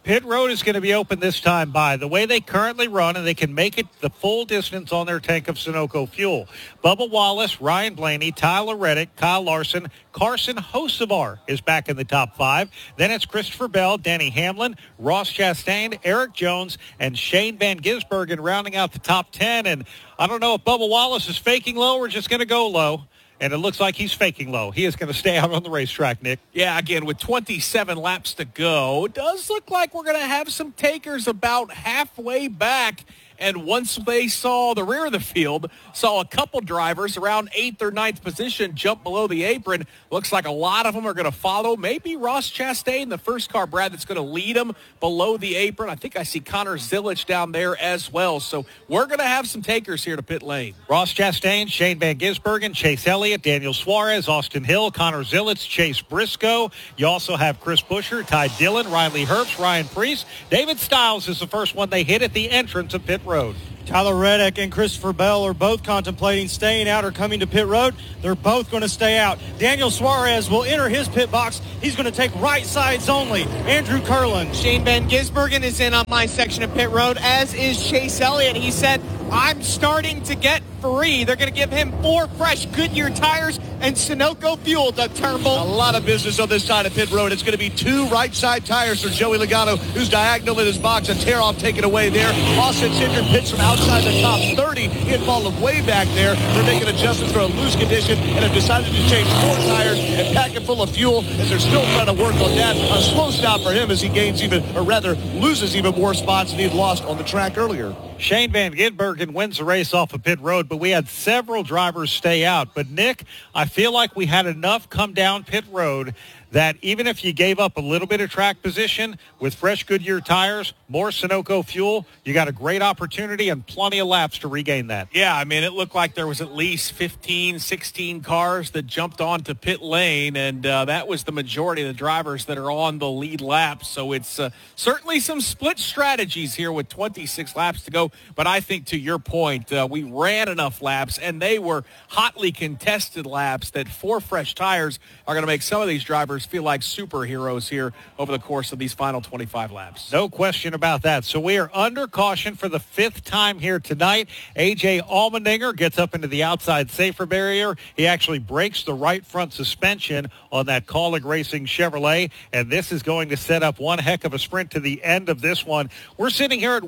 Pit road is going to be open this time by the way they currently run, and they can make it the full distance on their tank of Sunoco fuel. Bubba Wallace, Ryan Blaney, Tyler Reddick, Kyle Larson, Carson Hocevar is back in the top 5. Then it's Christopher Bell, Danny Hamlin, Ross Chastain, Eric Jones, and Shane Van Gisbergen rounding out the top 10. And I don't know if Bubba Wallace is faking low or just going to go low. And it looks like he's faking low. He is going to stay out on the racetrack, Nick. Yeah, again, with 27 laps to go, it does look like we're going to have some takers about halfway back. And once they saw the rear of the field, saw a couple drivers around 8th or 9th position jump below the apron. Looks like a lot of them are going to follow. Maybe Ross Chastain, the first car, Brad, that's going to lead them below the apron. I think I see Connor Zilisch down there as well. So we're going to have some takers here to pit lane. Ross Chastain, Shane Van Gisbergen, Chase Elliott, Daniel Suarez, Austin Hill, Connor Zilisch, Chase Briscoe. You also have Chris Buescher, Ty Dillon, Riley Herbst, Ryan Preece. David Stiles is the first one they hit at the entrance of pit road. Tyler Reddick and Christopher Bell are both contemplating staying out or coming to pit road. They're both going to stay out. Daniel Suarez will enter his pit box. He's going to take right sides only. Andrew Curlin. Shane Van Gisbergen is in on my section of pit road, as is Chase Elliott. He said, I'm starting to get free. They're going to give him 4 fresh Goodyear tires and Sunoco fuel, Doug Turnbull. A lot of business on this side of pit road. It's going to be 2 right side tires for Joey Logano, who's diagonal in his box. A tear off taken away there. Austin Cindric pits from outside the top 30. He had fallen way back there. They're making adjustments for a loose condition and have decided to change 4 tires and pack it full of fuel as they're still trying to work on that. A slow stop for him as he gains even, or rather loses even more spots than he'd lost on the track earlier. Shane Van Gisbergen wins the race off of pit road, but we had several drivers stay out. But, Nick, I feel like we had enough come down pit road that even if you gave up a little bit of track position with fresh Goodyear tires, more Sunoco fuel, you got a great opportunity and plenty of laps to regain that. Yeah, I mean, it looked like there was at least 15, 16 cars that jumped onto pit lane, and that was the majority of the drivers that are on the lead lap. So it's certainly some split strategies here with 26 laps to go. But I think, to your point, we ran enough laps, and they were hotly contested laps that 4 fresh tires are going to make some of these drivers feel like superheroes here over the course of these final 25 laps. No question about that. So we are under caution for the 5th time here tonight. A.J. Allmendinger gets up into the outside safer barrier. He actually breaks the right front suspension on that Kaulig Racing Chevrolet, and this is going to set up one heck of a sprint to the end of this one. We're sitting here at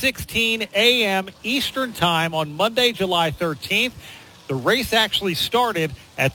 1:16 a.m. Eastern Time on Monday, July 13th. The race actually started at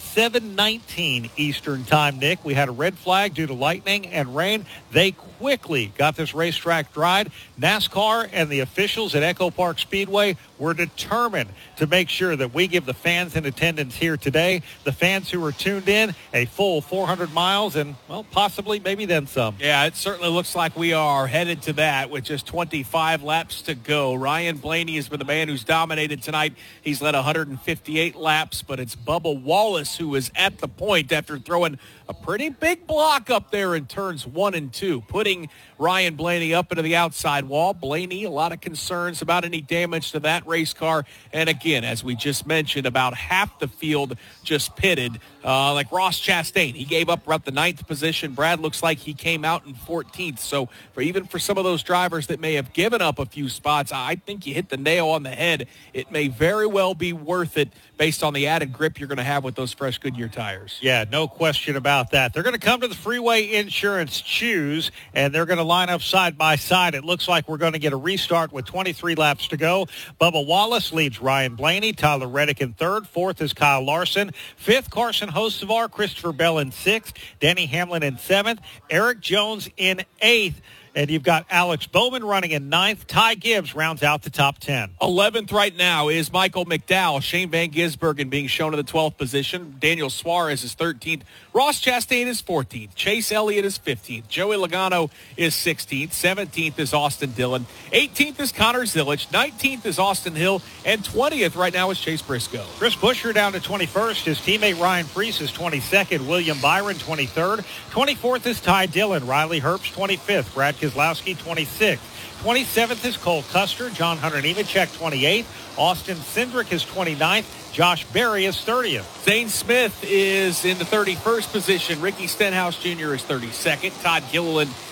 7:19 Eastern Time, Nick. We had a red flag due to lightning and rain. They quickly got this racetrack dried. NASCAR and the officials at Echo Park Speedway were determined to make sure that we give the fans in attendance here today, the fans who were tuned in, a full 400 miles and, well, possibly maybe then some. Yeah, it certainly looks like we are headed to that with just 25 laps to go. Ryan Blaney has been the man who's dominated tonight. He's led 158 laps, but it's Bubba Wallace who is at the point after throwing a pretty big block up there in turns 1 and 2, putting Ryan Blaney up into the outside wall. Blaney, a lot of concerns about any damage to that race car. And again, as we just mentioned, about half the field just pitted. Like Ross Chastain, he gave up about the 9th position. Brad looks like he came out in 14th. So even for some of those drivers that may have given up a few spots, I think you hit the nail on the head. It may very well be worth it based on the added grip you're going to have with those fresh Goodyear tires. Yeah, no question about that. They're going to come to the Freeway Insurance Choose, and they're going to line up side by side. It looks like we're going to get a restart with 23 laps to go. Bubba Wallace leads Ryan Blaney. Tyler Reddick in 3rd. 4th is Kyle Larson. 5th, Carson Hocevar. Christopher Bell in 6th. Danny Hamlin in 7th. Eric Jones in 8th. And you've got Alex Bowman running in 9th. Ty Gibbs rounds out the top 10. 11th right now is Michael McDowell. Shane Van Gisbergen being shown in the 12th position. Daniel Suarez is 13th. Ross Chastain is 14th. Chase Elliott is 15th. Joey Logano is 16th. 17th is Austin Dillon. 18th is Connor Zilisch. 19th is Austin Hill. And 20th right now is Chase Briscoe. Chris Buescher down to 21st. His teammate Ryan Preece is 22nd. William Byron 23rd. 24th is Ty Dillon. Riley Herbst 25th. Brad Keselowski 26th. 27th is Cole Custer. John Hunter Nemechek 28th. Austin Cindric is 29th. Josh Berry is 30th. Zane Smith is in the 31st position. Ricky Stenhouse Jr. is 32nd. Todd Gilliland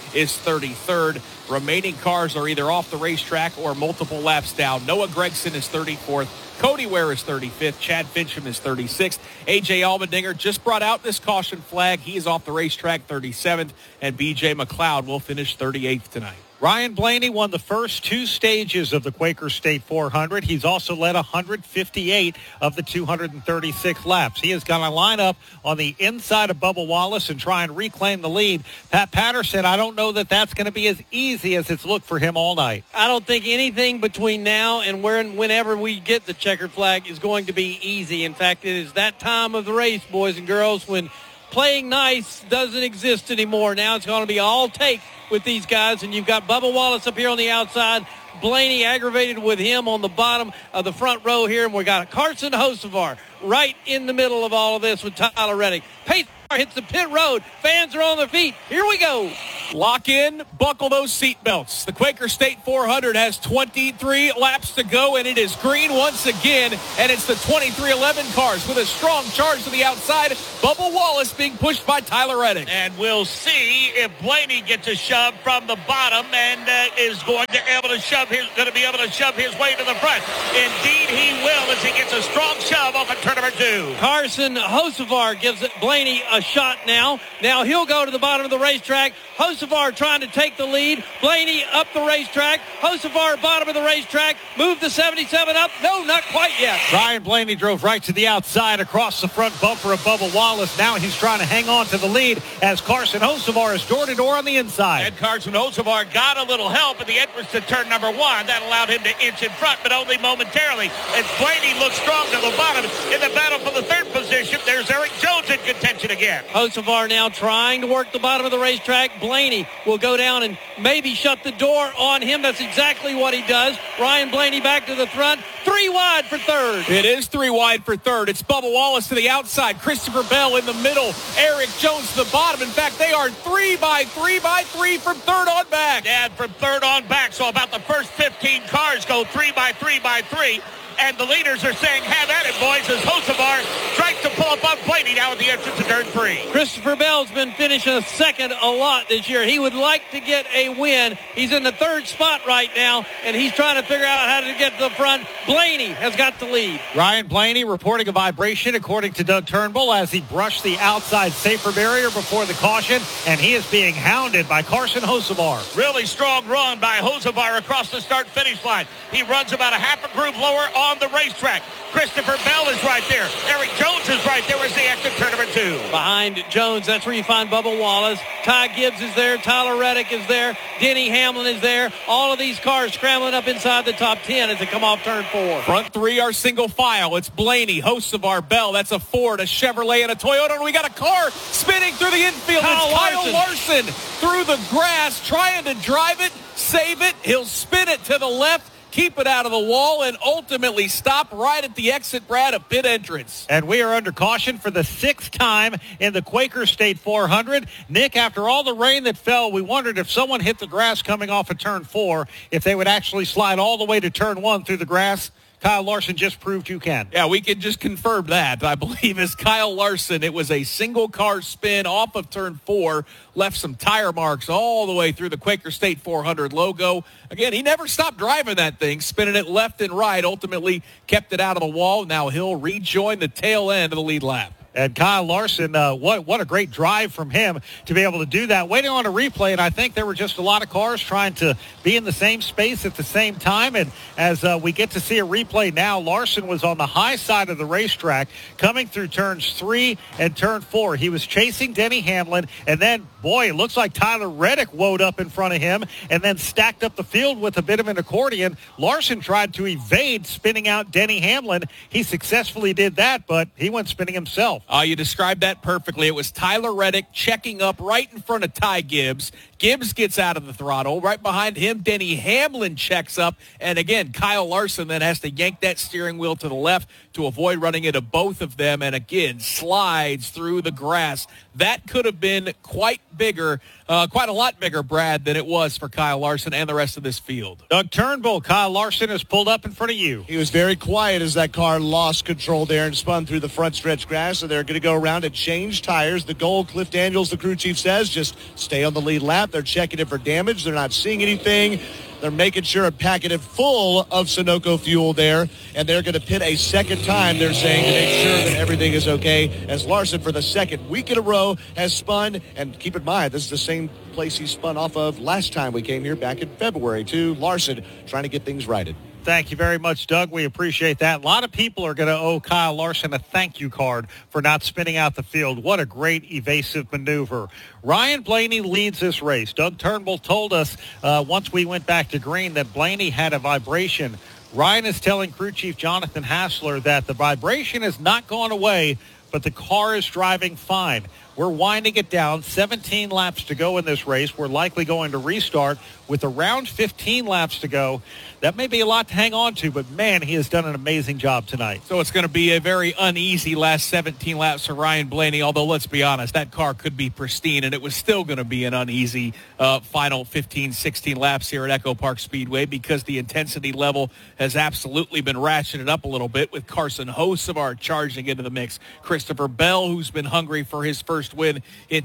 is 33rd. Remaining cars are either off the racetrack or multiple laps down. Noah Gragson is 34th. Cody Ware is 35th. Chad Fincham is 36th. A.J. Allmendinger just brought out this caution flag. He is off the racetrack 37th. And B.J. McLeod will finish 38th tonight. Ryan Blaney won the first two stages of the Quaker State 400. He's also led 158 of the 236 laps. He has got a lineup on the inside of Bubba Wallace and try and reclaim the lead. Pat Patterson, I don't know that that's going to be as easy as it's looked for him all night. I don't think anything between now and whenever we get the checkered flag is going to be easy. In fact, it is that time of the race, boys and girls, when playing nice doesn't exist anymore. Now it's going to be all take with these guys, and you've got Bubba Wallace up here on the outside, Blaney aggravated with him on the bottom of the front row here, and we got Carson Hocevar right in the middle of all of this with Tyler Reddick. Pace hits the pit road. Fans are on their feet. Here we go. Lock in, buckle those seatbelts. The Quaker State 400 has 23 laps to go, and it is green once again, and it's the 2311 cars with a strong charge to the outside. Bubba Wallace being pushed by Tyler Reddick. And we'll see if Blaney gets a shove from the bottom and is going to be able to shove his way to the front. Indeed, he will as he gets a strong shove off of turn number 2. Carson Hocevar gives Blaney a shot now. Now he'll go to the bottom of the racetrack. Hocevar trying to take the lead. Blaney up the racetrack. Hocevar bottom of the racetrack. Move the 77 up. No, not quite yet. Ryan Blaney drove right to the outside across the front bumper of Bubba Wallace. Now he's trying to hang on to the lead as Carson Hocevar is door-to-door on the inside. And Carson Hocevar got a little help at the entrance to turn number 1. That allowed him to inch in front, but only momentarily. As Blaney looks strong to the bottom in the battle for the third position, there's Eric Jones in contention again. Hocevar now trying to work the bottom of the racetrack. Blaney will go down and maybe shut the door on him. That's exactly what he does. Ryan Blaney back to the front. 3 wide for third. It is 3 wide for third. It's Bubba Wallace to the outside. Christopher Bell in the middle. Eric Jones to the bottom. In fact, they are 3 by 3 by 3 from third on back. Yeah, from third on back. So about the first 15 cars go 3 by 3 by 3. And the leaders are saying, have at it, boys, as Hocevar tries to pull up on Blaney now at the entrance to turn 3. Christopher Bell's been finishing second a lot this year. He would like to get a win. He's in the third spot right now, and he's trying to figure out how to get to the front. Blaney has got the lead. Ryan Blaney reporting a vibration, according to Doug Turnbull, as he brushed the outside safer barrier before the caution, and he is being hounded by Carson Hocevar. Really strong run by Hocevar across the start-finish line. He runs about a half a groove lower on the racetrack. Christopher Bell is right there. Eric Jones is right there as they exit turn number 2. Behind Jones, that's where you find Bubba Wallace. Ty Gibbs is there. Tyler Reddick is there. Denny Hamlin is there. All of these cars scrambling up inside the top 10 as they come off turn 4. Front 3 are single file. It's Blaney, Hocevar, Bell. That's a Ford, a Chevrolet, and a Toyota. And we got a car spinning through the infield. It's Kyle Larson through the grass, trying to drive it, save it. He'll spin it to the left, keep it out of the wall, and ultimately stop right at the exit, Brad, of pit entrance. And we are under caution for the 6th time in the Quaker State 400. Nick, after all the rain that fell, we wondered if someone hit the grass coming off of turn 4, if they would actually slide all the way to turn 1 through the grass. Kyle Larson just proved you can. Yeah, we can just confirm that. I believe as Kyle Larson, it was a single car spin off of turn 4, left some tire marks all the way through the Quaker State 400 logo. Again, he never stopped driving that thing, spinning it left and right, ultimately kept it out of the wall. Now he'll rejoin the tail end of the lead lap. And Kyle Larson, what a great drive from him to be able to do that. Waiting on a replay, and I think there were just a lot of cars trying to be in the same space at the same time. And as we get to see a replay now, Larson was on the high side of the racetrack coming through turns 3 and turn 4. He was chasing Denny Hamlin, and then, boy, it looks like Tyler Reddick woed up in front of him and then stacked up the field with a bit of an accordion. Larson tried to evade spinning out Denny Hamlin. He successfully did that, but he went spinning himself. You described that perfectly. It was Tyler Reddick checking up right in front of Ty Gibbs. Gibbs gets out of the throttle. Right behind him, Denny Hamlin checks up. And again, Kyle Larson then has to yank that steering wheel to the left to avoid running into both of them. And again, slides through the grass. That could have been quite a lot bigger, Brad, than it was for Kyle Larson and the rest of this field. Doug Turnbull, Kyle Larson has pulled up in front of you. He was very quiet as that car lost control there and spun through the front stretch grass. So they're going to go around and change tires. The goal, Cliff Daniels, the crew chief, says, just stay on the lead lap. left. They're checking it for damage. They're not seeing anything. They're making sure and packing it full of Sunoco fuel there, and they're going to pit a second time, they're saying, to make sure that everything is okay, as Larson, for the second week in a row, has spun. And keep in mind, this is the same place he spun off of last time we came here back in February, too. Larson trying to get things righted. Thank you very much, Doug. We appreciate that. A lot of people are going to owe Kyle Larson a thank you card for not spinning out the field. What a great evasive maneuver. Ryan Blaney leads this race. Doug Turnbull told us once we went back to green that Blaney had a vibration. Ryan is telling crew chief Jonathan Hassler that the vibration has not gone away, but the car is driving fine. We're winding it down. 17 laps to go in this race. We're likely going to restart with around 15 laps to go. That may be a lot to hang on to, but, man, he has done an amazing job tonight. So it's going to be a very uneasy last 17 laps for Ryan Blaney, although let's be honest, that car could be pristine, and it was still going to be an uneasy final 15, 16 laps here at Echo Park Speedway because the intensity level has absolutely been ratcheted up a little bit with Carson Hocevar charging into the mix. Christopher Bell, who's been hungry for his first win in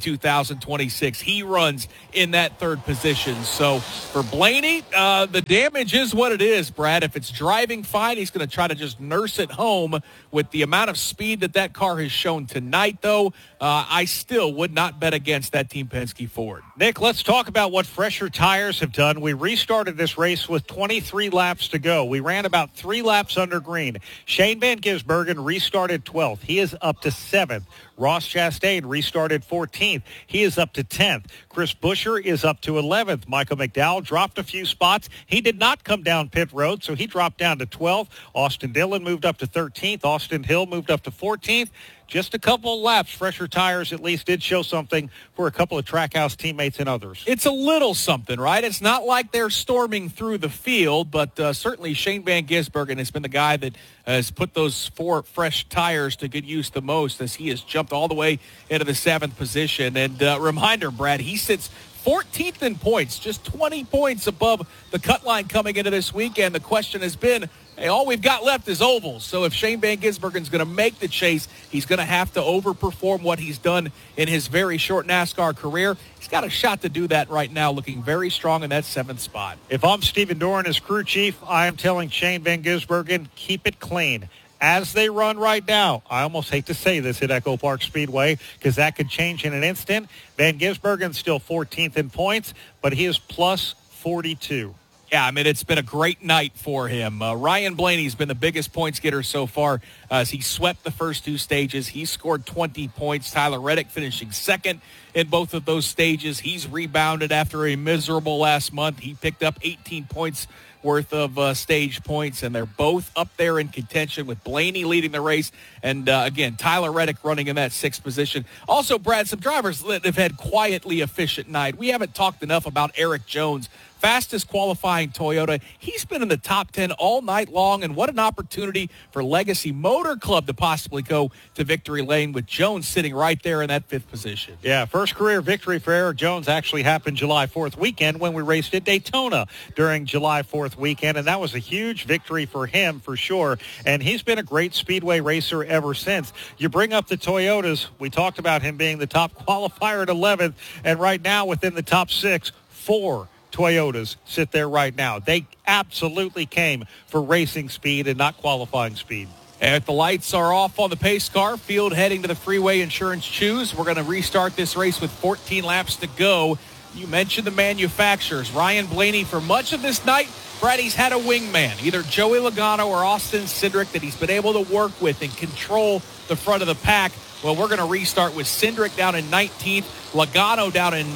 2026. He runs in that third position. So for Blaney, the damage is what it is, Brad. If it's driving fine, he's going to try to just nurse it home. With the amount of speed that car has shown tonight, though, I still would not bet against that Team Penske Ford. Nick, let's talk about what fresher tires have done. We restarted this race with 23 laps to go. We ran about 3 laps under green. Shane Van Gisbergen restarted 12th. He is up to 7th. Ross Chastain restarted 14th. He is up to 10th. Chris Buescher is up to 11th. Michael McDowell dropped a few spots. He did not come down pit road, so he dropped down to 12th. Austin Dillon moved up to 13th. Austin Hill moved up to 14th. Just a couple of laps. Fresher tires at least did show something for a couple of Trackhouse teammates and others. It's a little something, right? It's not like they're storming through the field, but certainly Shane Van Gisbergen has been the guy that has put those 4 fresh tires to good use the most as he has jumped all the way into the 7th position. And reminder, Brad, he sits 14th in points, just 20 points above the cut line coming into this weekend. The question has been, hey, all we've got left is ovals. So if Shane Van Gisbergen's going to make the chase, he's going to have to overperform what he's done in his very short NASCAR career. He's got a shot to do that right now, looking very strong in that 7th spot. If I'm Stephen Doran as crew chief, I am telling Shane Van Gisbergen, keep it clean. As they run right now, I almost hate to say this at Echo Park Speedway because that could change in an instant. Van Gisbergen's still 14th in points, but he is plus 42. Yeah, I mean, it's been a great night for him. Ryan Blaney's been the biggest points getter so far as he swept the first 2 stages. He scored 20 points. Tyler Reddick finishing second in both of those stages. He's rebounded after a miserable last month. He picked up 18 points worth of stage points, and they're both up there in contention with Blaney leading the race. And, again, Tyler Reddick running in that 6th position. Also, Brad, some drivers that have had quietly efficient night. We haven't talked enough about Eric Jones. Fastest qualifying Toyota. He's been in the top 10 all night long, and what an opportunity for Legacy Motor Club to possibly go to victory lane with Jones sitting right there in that 5th position. Yeah, first career victory for Eric Jones actually happened July 4th weekend when we raced at Daytona during July 4th weekend, and that was a huge victory for him for sure, and he's been a great speedway racer ever since. You bring up the Toyotas. We talked about him being the top qualifier at 11th, and right now within the top 6, 4 Toyotas sit there right now. They absolutely came for racing speed and not qualifying speed. And if the lights are off on the pace car, field heading to the Freeway Insurance Choose. We're going to restart this race with 14 laps to go. You mentioned the manufacturers. Ryan Blaney, for much of this night, Brad, he's had a wingman, either Joey Logano or Austin Cindric, that he's been able to work with and control the front of the pack. Well, we're going to restart with Cindric down in 19th, Logano down in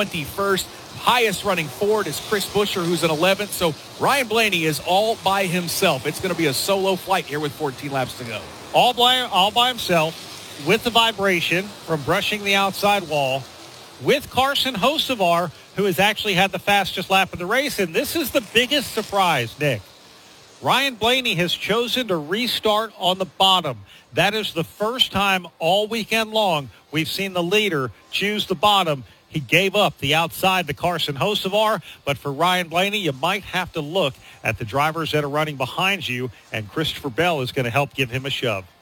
21st. Highest running Ford is Chris Buescher, who's in 11th. So Ryan Blaney is all by himself. It's going to be a solo flight here with 14 laps to go. All by himself, with the vibration from brushing the outside wall, with Carson Hocevar, who has actually had the fastest lap of the race. And this is the biggest surprise, Nick. Ryan Blaney has chosen to restart on the bottom. That is the first time all weekend long we've seen the leader choose the bottom. He gave up the outside to Carson Hocevar, but for Ryan Blaney, you might have to look at the drivers that are running behind you, and Christopher Bell is going to help give him a shove.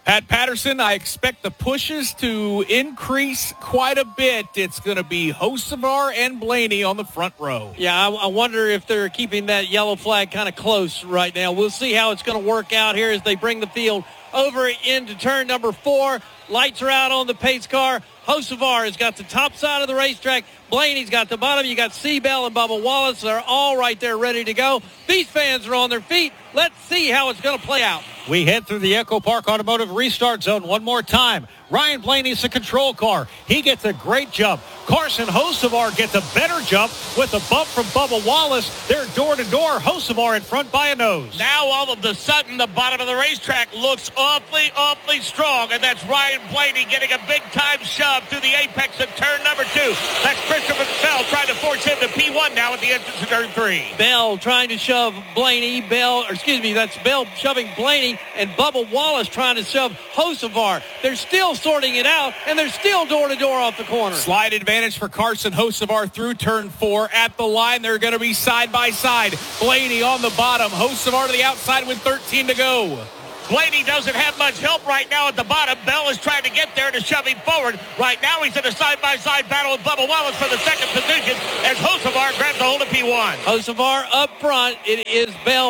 Pat Patterson, I expect the pushes to increase quite a bit. It's going to be Hocevar and Blaney on the front row. Yeah, I wonder if they're keeping that yellow flag kind of close right now. We'll see how it's going to work out here as they bring the field over into turn number 4. Lights are out on the pace car. Hocevar has got the top side of the racetrack. Blaney's got the bottom. You got Seabell and Bubba Wallace. They're all right there ready to go. These fans are on their feet. Let's see how it's going to play out. We head through the Echo Park Automotive restart zone one more time. Ryan Blaney's the control car. He gets a great jump. Carson Hocevar gets a better jump with a bump from Bubba Wallace. They're door-to-door. Hocevar in front by a nose. Now all of a sudden the bottom of the racetrack looks awfully strong, and that's Ryan Blaney getting a big-time shove through the apex of turn number 2. That's Christopher Bell trying to force him to P1 now at the entrance of turn 3. Bell trying to shove Blaney. That's Bell shoving Blaney, and Bubba Wallace trying to shove Hocevar. They're still sorting it out, and they're still door-to-door off the corner. Slight advantage for Carson Hocevar through turn 4. At the line, they're going to be side by side. Blaney on the bottom. Hocevar to the outside with 13 to go. Blaney doesn't have much help right now at the bottom. Bell is trying to get there to shove him forward. Right now he's in a side-by-side battle with Bubba Wallace for the second position as Hocevar grabs a hold of P1. Hocevar up front. It is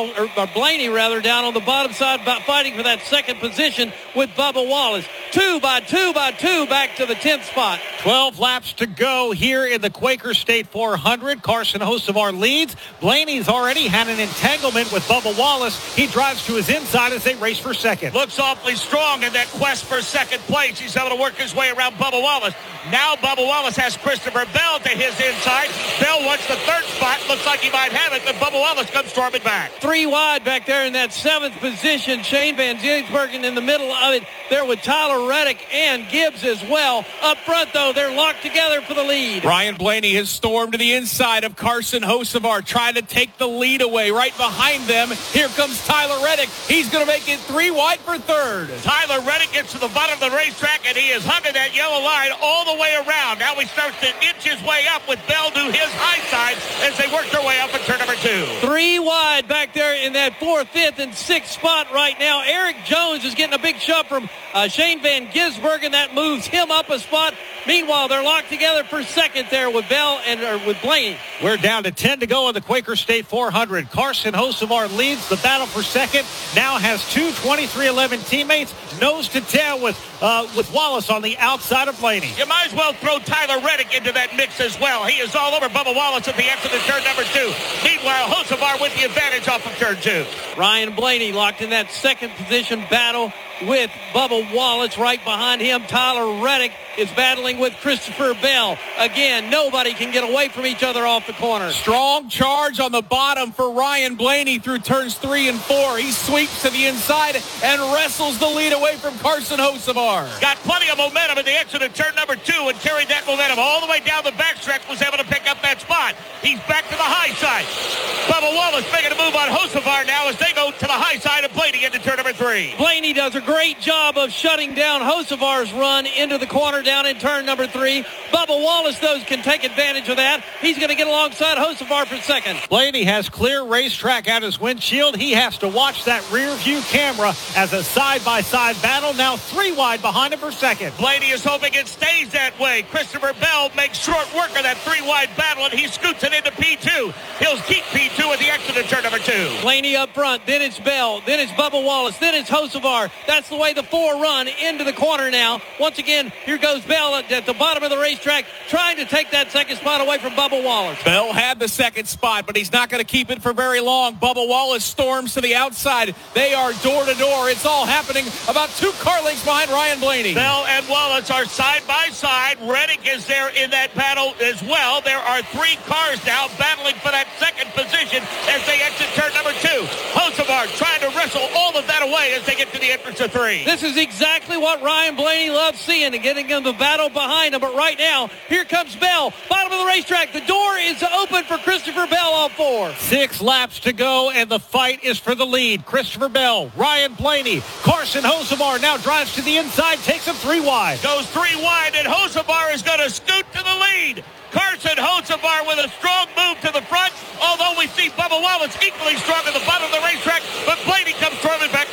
Blaney down on the bottom side fighting for that second position with Bubba Wallace. 2 by 2 back to the 10th spot. 12 laps to go here in the Quaker State 400. Carson Hocevar leads. Blaney's already had an entanglement with Bubba Wallace. He drives to his inside as they race for second. Looks awfully strong in that quest for second place. He's able to work his way around Bubba Wallace. Now Bubba Wallace has Christopher Bell to his inside. Bell wants the third spot. Looks like he might have it, but Bubba Wallace comes storming back. 3 wide back there in that 7th position. Shane Van Gisbergen in the middle of it there with Tyler Reddick and Gibbs as well. Up front, though, they're locked together for the lead. Ryan Blaney has stormed to the inside of Carson Hocevar, trying to take the lead away. Right behind them, here comes Tyler Reddick. He's going to make it 3 wide for third. Tyler Reddick gets to the bottom of the racetrack, and he is hugging that yellow line all the way around. Now he starts to inch his way up with Bell to his high side as they work their way up in turn number 2. 3 wide back there in that 4th, 5th, and 6th spot right now. Eric Jones is getting a big shove from Shane Van Gisbergen. That moves him up a spot. Meanwhile, they're locked together for second there with Bell and with Blaney. We're down to 10 to go in the Quaker State 400. Carson Hocevar leads the battle for second. Now has 2 23-11 teammates, nose to tail with Wallace on the outside of Blaney. You might as well throw Tyler Reddick into that mix as well. He is all over Bubba Wallace at the exit of turn number 2. Meanwhile, Hocevar with the advantage off of turn 2. Ryan Blaney locked in that second position battle with Bubba Wallace. Right behind him, Tyler Reddick is battling with Christopher Bell. Again, nobody can get away from each other off the corner. Strong charge on the bottom for Ryan Blaney through turns 3 and 4. He sweeps to the inside and wrestles the lead away from Carson Hocevar. Got plenty of momentum at the exit of turn number 2 and carried that momentum all the way down the backstretch. Was able to pick up that spot. He's back to the high side. Bubba Wallace making a move on Hocevar now as they go to the high side of Blaney into turn number 3. Blaney does a great job of shutting down Hocevar's run into the corner down in turn number 3. Bubba Wallace, though, can take advantage of that. He's going to get alongside Hocevar for second. Blaney has clear racetrack out his windshield. He has to watch that rear view camera as a side-by-side battle. Now 3 wide behind him for second. Blaney is hoping it stays that way. Christopher Bell makes short work of that 3 wide battle, and he scoots it into P2. He'll keep P2 at the exit of turn number 2. Blaney up front, then it's Bell, then it's Bubba Wallace, then it's Hocevar. That's the way the 4 run into the corner now. Once again, here goes Bell at the bottom of the racetrack, trying to take that second spot away from Bubba Wallace. Bell had the second spot, but he's not going to keep it for very long. Bubba Wallace storms to the outside. They are door to door. It's all happening about 2 car lengths behind Ryan Blaney. Bell and Wallace are side by side. Reddick is there in that battle as well. There are 3 cars now battling for that second position as they exit turn number 2. Hocevar trying to wrestle all of that away as they get to the entrance of 3. This is exactly what Ryan Blaney loves seeing and getting in the battle behind him. But right now, here comes Bell. Bottom of the racetrack. The door is open for Christopher Bell on 4. 6 laps to go, and the fight is for the lead. Christopher Bell, Ryan Blaney, Carson Hocevar now drives to the inside, takes him 3 wide. Goes 3 wide, and Hocevar is going to scoot to the lead. Carson Hocevar with a strong move to the front, although we see Bubba Wallace equally strong at the bottom of the racetrack, but Blaney comes storming back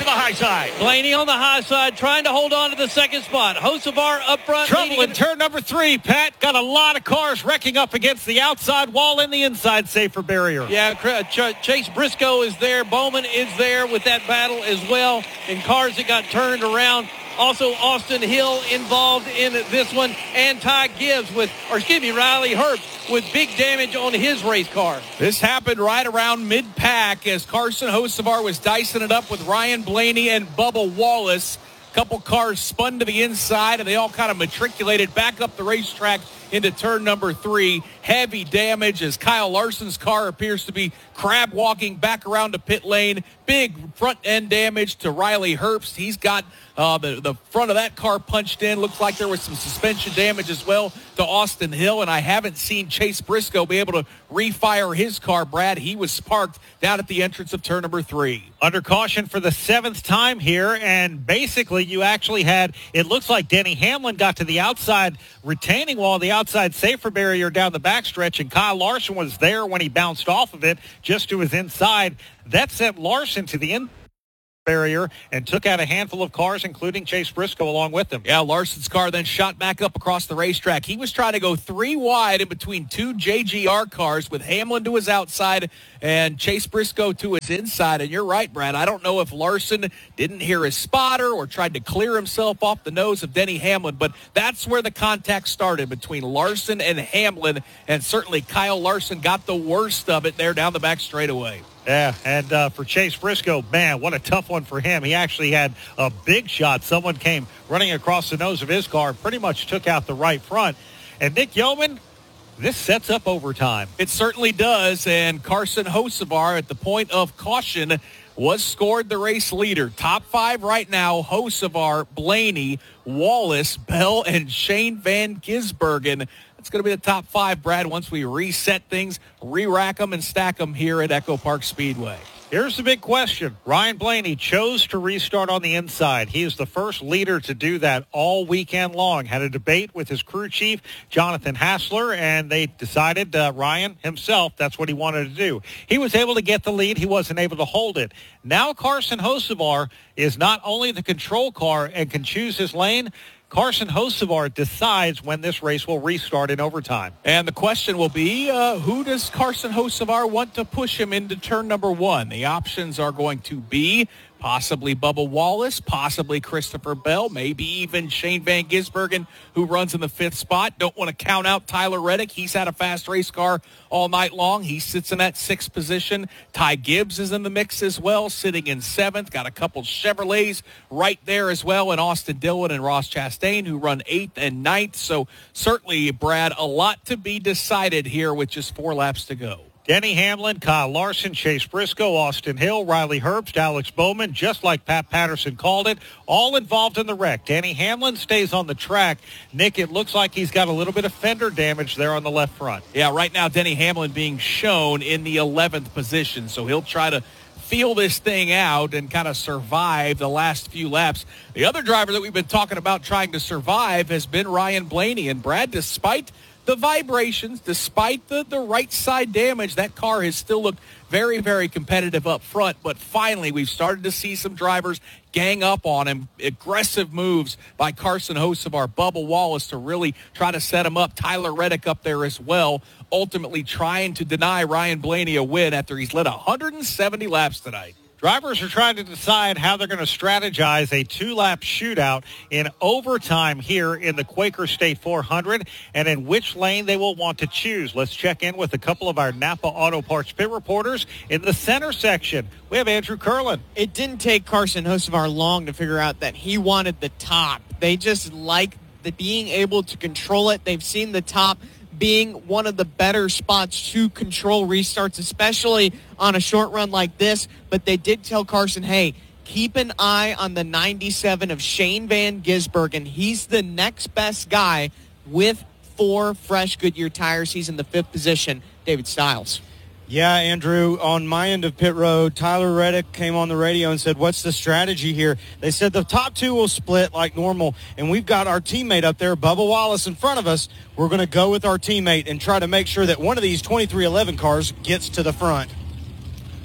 to the high side. Blaney on the high side trying to hold on to the second spot. Hocevar up front. Trouble in turn number 3, Pat. Got a lot of cars wrecking up against the outside wall and the inside safer barrier. Yeah, Chase Briscoe is there. Bowman is there with that battle as well. And cars that got turned around. Also, Austin Hill involved in this one, and Ty Gibbs Riley Herbst with big damage on his race car. This happened right around mid-pack as Carson Hocevar was dicing it up with Ryan Blaney and Bubba Wallace. A couple cars spun to the inside, and they all kind of matriculated back up the racetrack into turn number 3. Heavy damage as Kyle Larson's car appears to be crab walking back around to pit lane. Big front end damage to Riley Herbst. He's got the front of that car punched in. Looks like there was some suspension damage as well to Austin Hill, and I haven't seen Chase Briscoe be able to refire his car, Brad. He was sparked down at the entrance of turn number 3. Under caution for the 7th time here, and basically you actually had, it looks like Denny Hamlin got to the outside retaining wall, the outside safer barrier down the backstretch, and Kyle Larson was there when he bounced off of it just to his inside. That sent Larson to the end barrier and took out a handful of cars, including Chase Briscoe along with him. Yeah, Larson's car then shot back up across the racetrack. He was trying to go 3 wide in between 2 JGR cars with Hamlin to his outside and Chase Briscoe to his inside. And you're right, Brad. I don't know if Larson didn't hear his spotter or tried to clear himself off the nose of Denny Hamlin, but that's where the contact started between Larson and Hamlin, and certainly Kyle Larson got the worst of it there down the back straightaway. Yeah, and for Chase Briscoe, man, what a tough one for him. He actually had a big shot. Someone came running across the nose of his car, pretty much took out the right front. And Nick Yeoman, this sets up overtime. It certainly does, and Carson Hocevar at the point of caution was scored the race leader. Top 5 right now, Hocevar, Blaney, Wallace, Bell, and Shane Van Gisbergen. It's going to be the top 5, Brad, once we reset things, re-rack them, and stack them here at Echo Park Speedway. Here's the big question. Ryan Blaney chose to restart on the inside. He is the first leader to do that all weekend long. Had a debate with his crew chief, Jonathan Hassler, and they decided, Ryan himself, that's what he wanted to do. He was able to get the lead. He wasn't able to hold it. Now Carson Hocevar is not only the control car and can choose his lane, Carson Hocevar decides when this race will restart in overtime. And the question will be, who does Carson Hocevar want to push him into turn number 1? The options are going to be possibly Bubba Wallace, possibly Christopher Bell, maybe even Shane Van Gisbergen, who runs in the 5th spot. Don't want to count out Tyler Reddick. He's had a fast race car all night long. He sits in that 6th position. Ty Gibbs is in the mix as well, sitting in 7th. Got a couple Chevrolets right there as well, and Austin Dillon and Ross Chastain, who run 8th and 9th. So certainly, Brad, a lot to be decided here with just 4 laps to go. Denny Hamlin, Kyle Larson, Chase Briscoe, Austin Hill, Riley Herbst, Alex Bowman, just like Pat Patterson called it, all involved in the wreck. Denny Hamlin stays on the track. Nick, it looks like he's got a little bit of fender damage there on the left front. Yeah, right now Denny Hamlin being shown in the 11th position, so he'll try to feel this thing out and kind of survive the last few laps. The other driver that we've been talking about trying to survive has been Ryan Blaney, and Brad, despite the vibrations, despite the right side damage, that car has still looked very, very competitive up front. But finally, we've started to see some drivers gang up on him. Aggressive moves by Carson Hocevar, Bubba Wallace to really try to set him up. Tyler Reddick up there as well, ultimately trying to deny Ryan Blaney a win after he's led 170 laps tonight. Drivers are trying to decide how they're going to strategize a 2-lap shootout in overtime here in the Quaker State 400 and in which lane they will want to choose. Let's check in with a couple of our Napa Auto Parts pit reporters in the center section. We have Andrew Curlin. It didn't take Carson Hocevar long to figure out that he wanted the top. They just like being able to control it. They've seen the top being one of the better spots to control restarts, especially on a short run like this. But they did tell Carson, hey, keep an eye on the 97 of Shane Van Gisbergen. He's the next best guy with 4 fresh Goodyear tires. He's in the 5th position. David Stiles. Yeah, Andrew, on my end of pit road, Tyler Reddick came on the radio and said, what's the strategy here? They said the top 2 will split like normal, and we've got our teammate up there, Bubba Wallace, in front of us. We're going to go with our teammate and try to make sure that one of these 2311 cars gets to the front.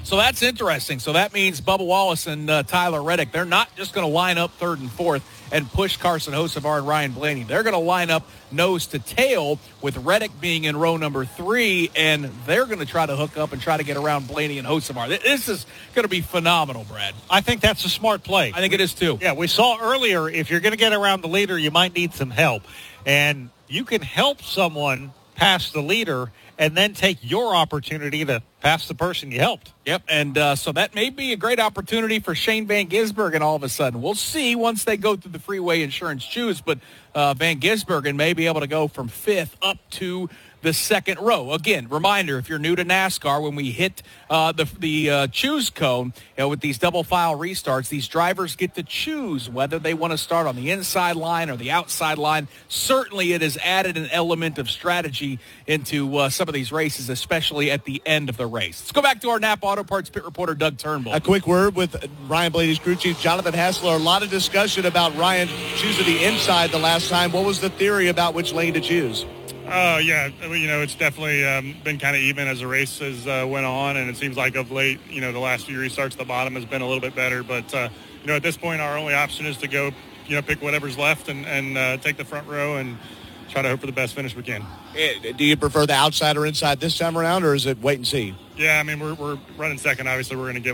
So that's interesting. So that means Bubba Wallace and Tyler Reddick, they're not just going to line up third and fourth and push Carson Hocevar and Ryan Blaney. They're going to line up nose to tail with Reddick being in row number 3, and they're going to try to hook up and try to get around Blaney and Hocevar. This is going to be phenomenal, Brad. I think that's a smart play. I think it is too. Yeah, we saw earlier, if you're going to get around the leader, you might need some help. And you can help someone pass the leader and then take your opportunity to pass the person you helped. Yep, and so that may be a great opportunity for Shane Van Gisbergen all of a sudden. We'll see once they go through the Freeway Insurance Choose, but Van Gisbergen may be able to go from 5th up to the second row. Again, reminder, if you're new to NASCAR, when we hit the choose cone, with these double file restarts, these drivers get to choose whether they want to start on the inside line or the outside line. Certainly it has added an element of strategy into some of these races, especially at the end of the race. Let's go back to our Napa Auto Parts pit reporter, Doug Turnbull. A quick word with Ryan Blaney's crew chief, Jonathan Hassler. A lot of discussion about Ryan choosing the inside the last time. What was the theory about which lane to choose? Yeah, it's definitely been kind of even as the race has went on, and it seems like of late, the last few restarts, the bottom has been a little bit better. But, at this point, our only option is to go, pick whatever's left and take the front row and try to hope for the best finish we can. Do you prefer the outside or inside this time around, or is it wait and see? Yeah, we're running second. Obviously, we're going to give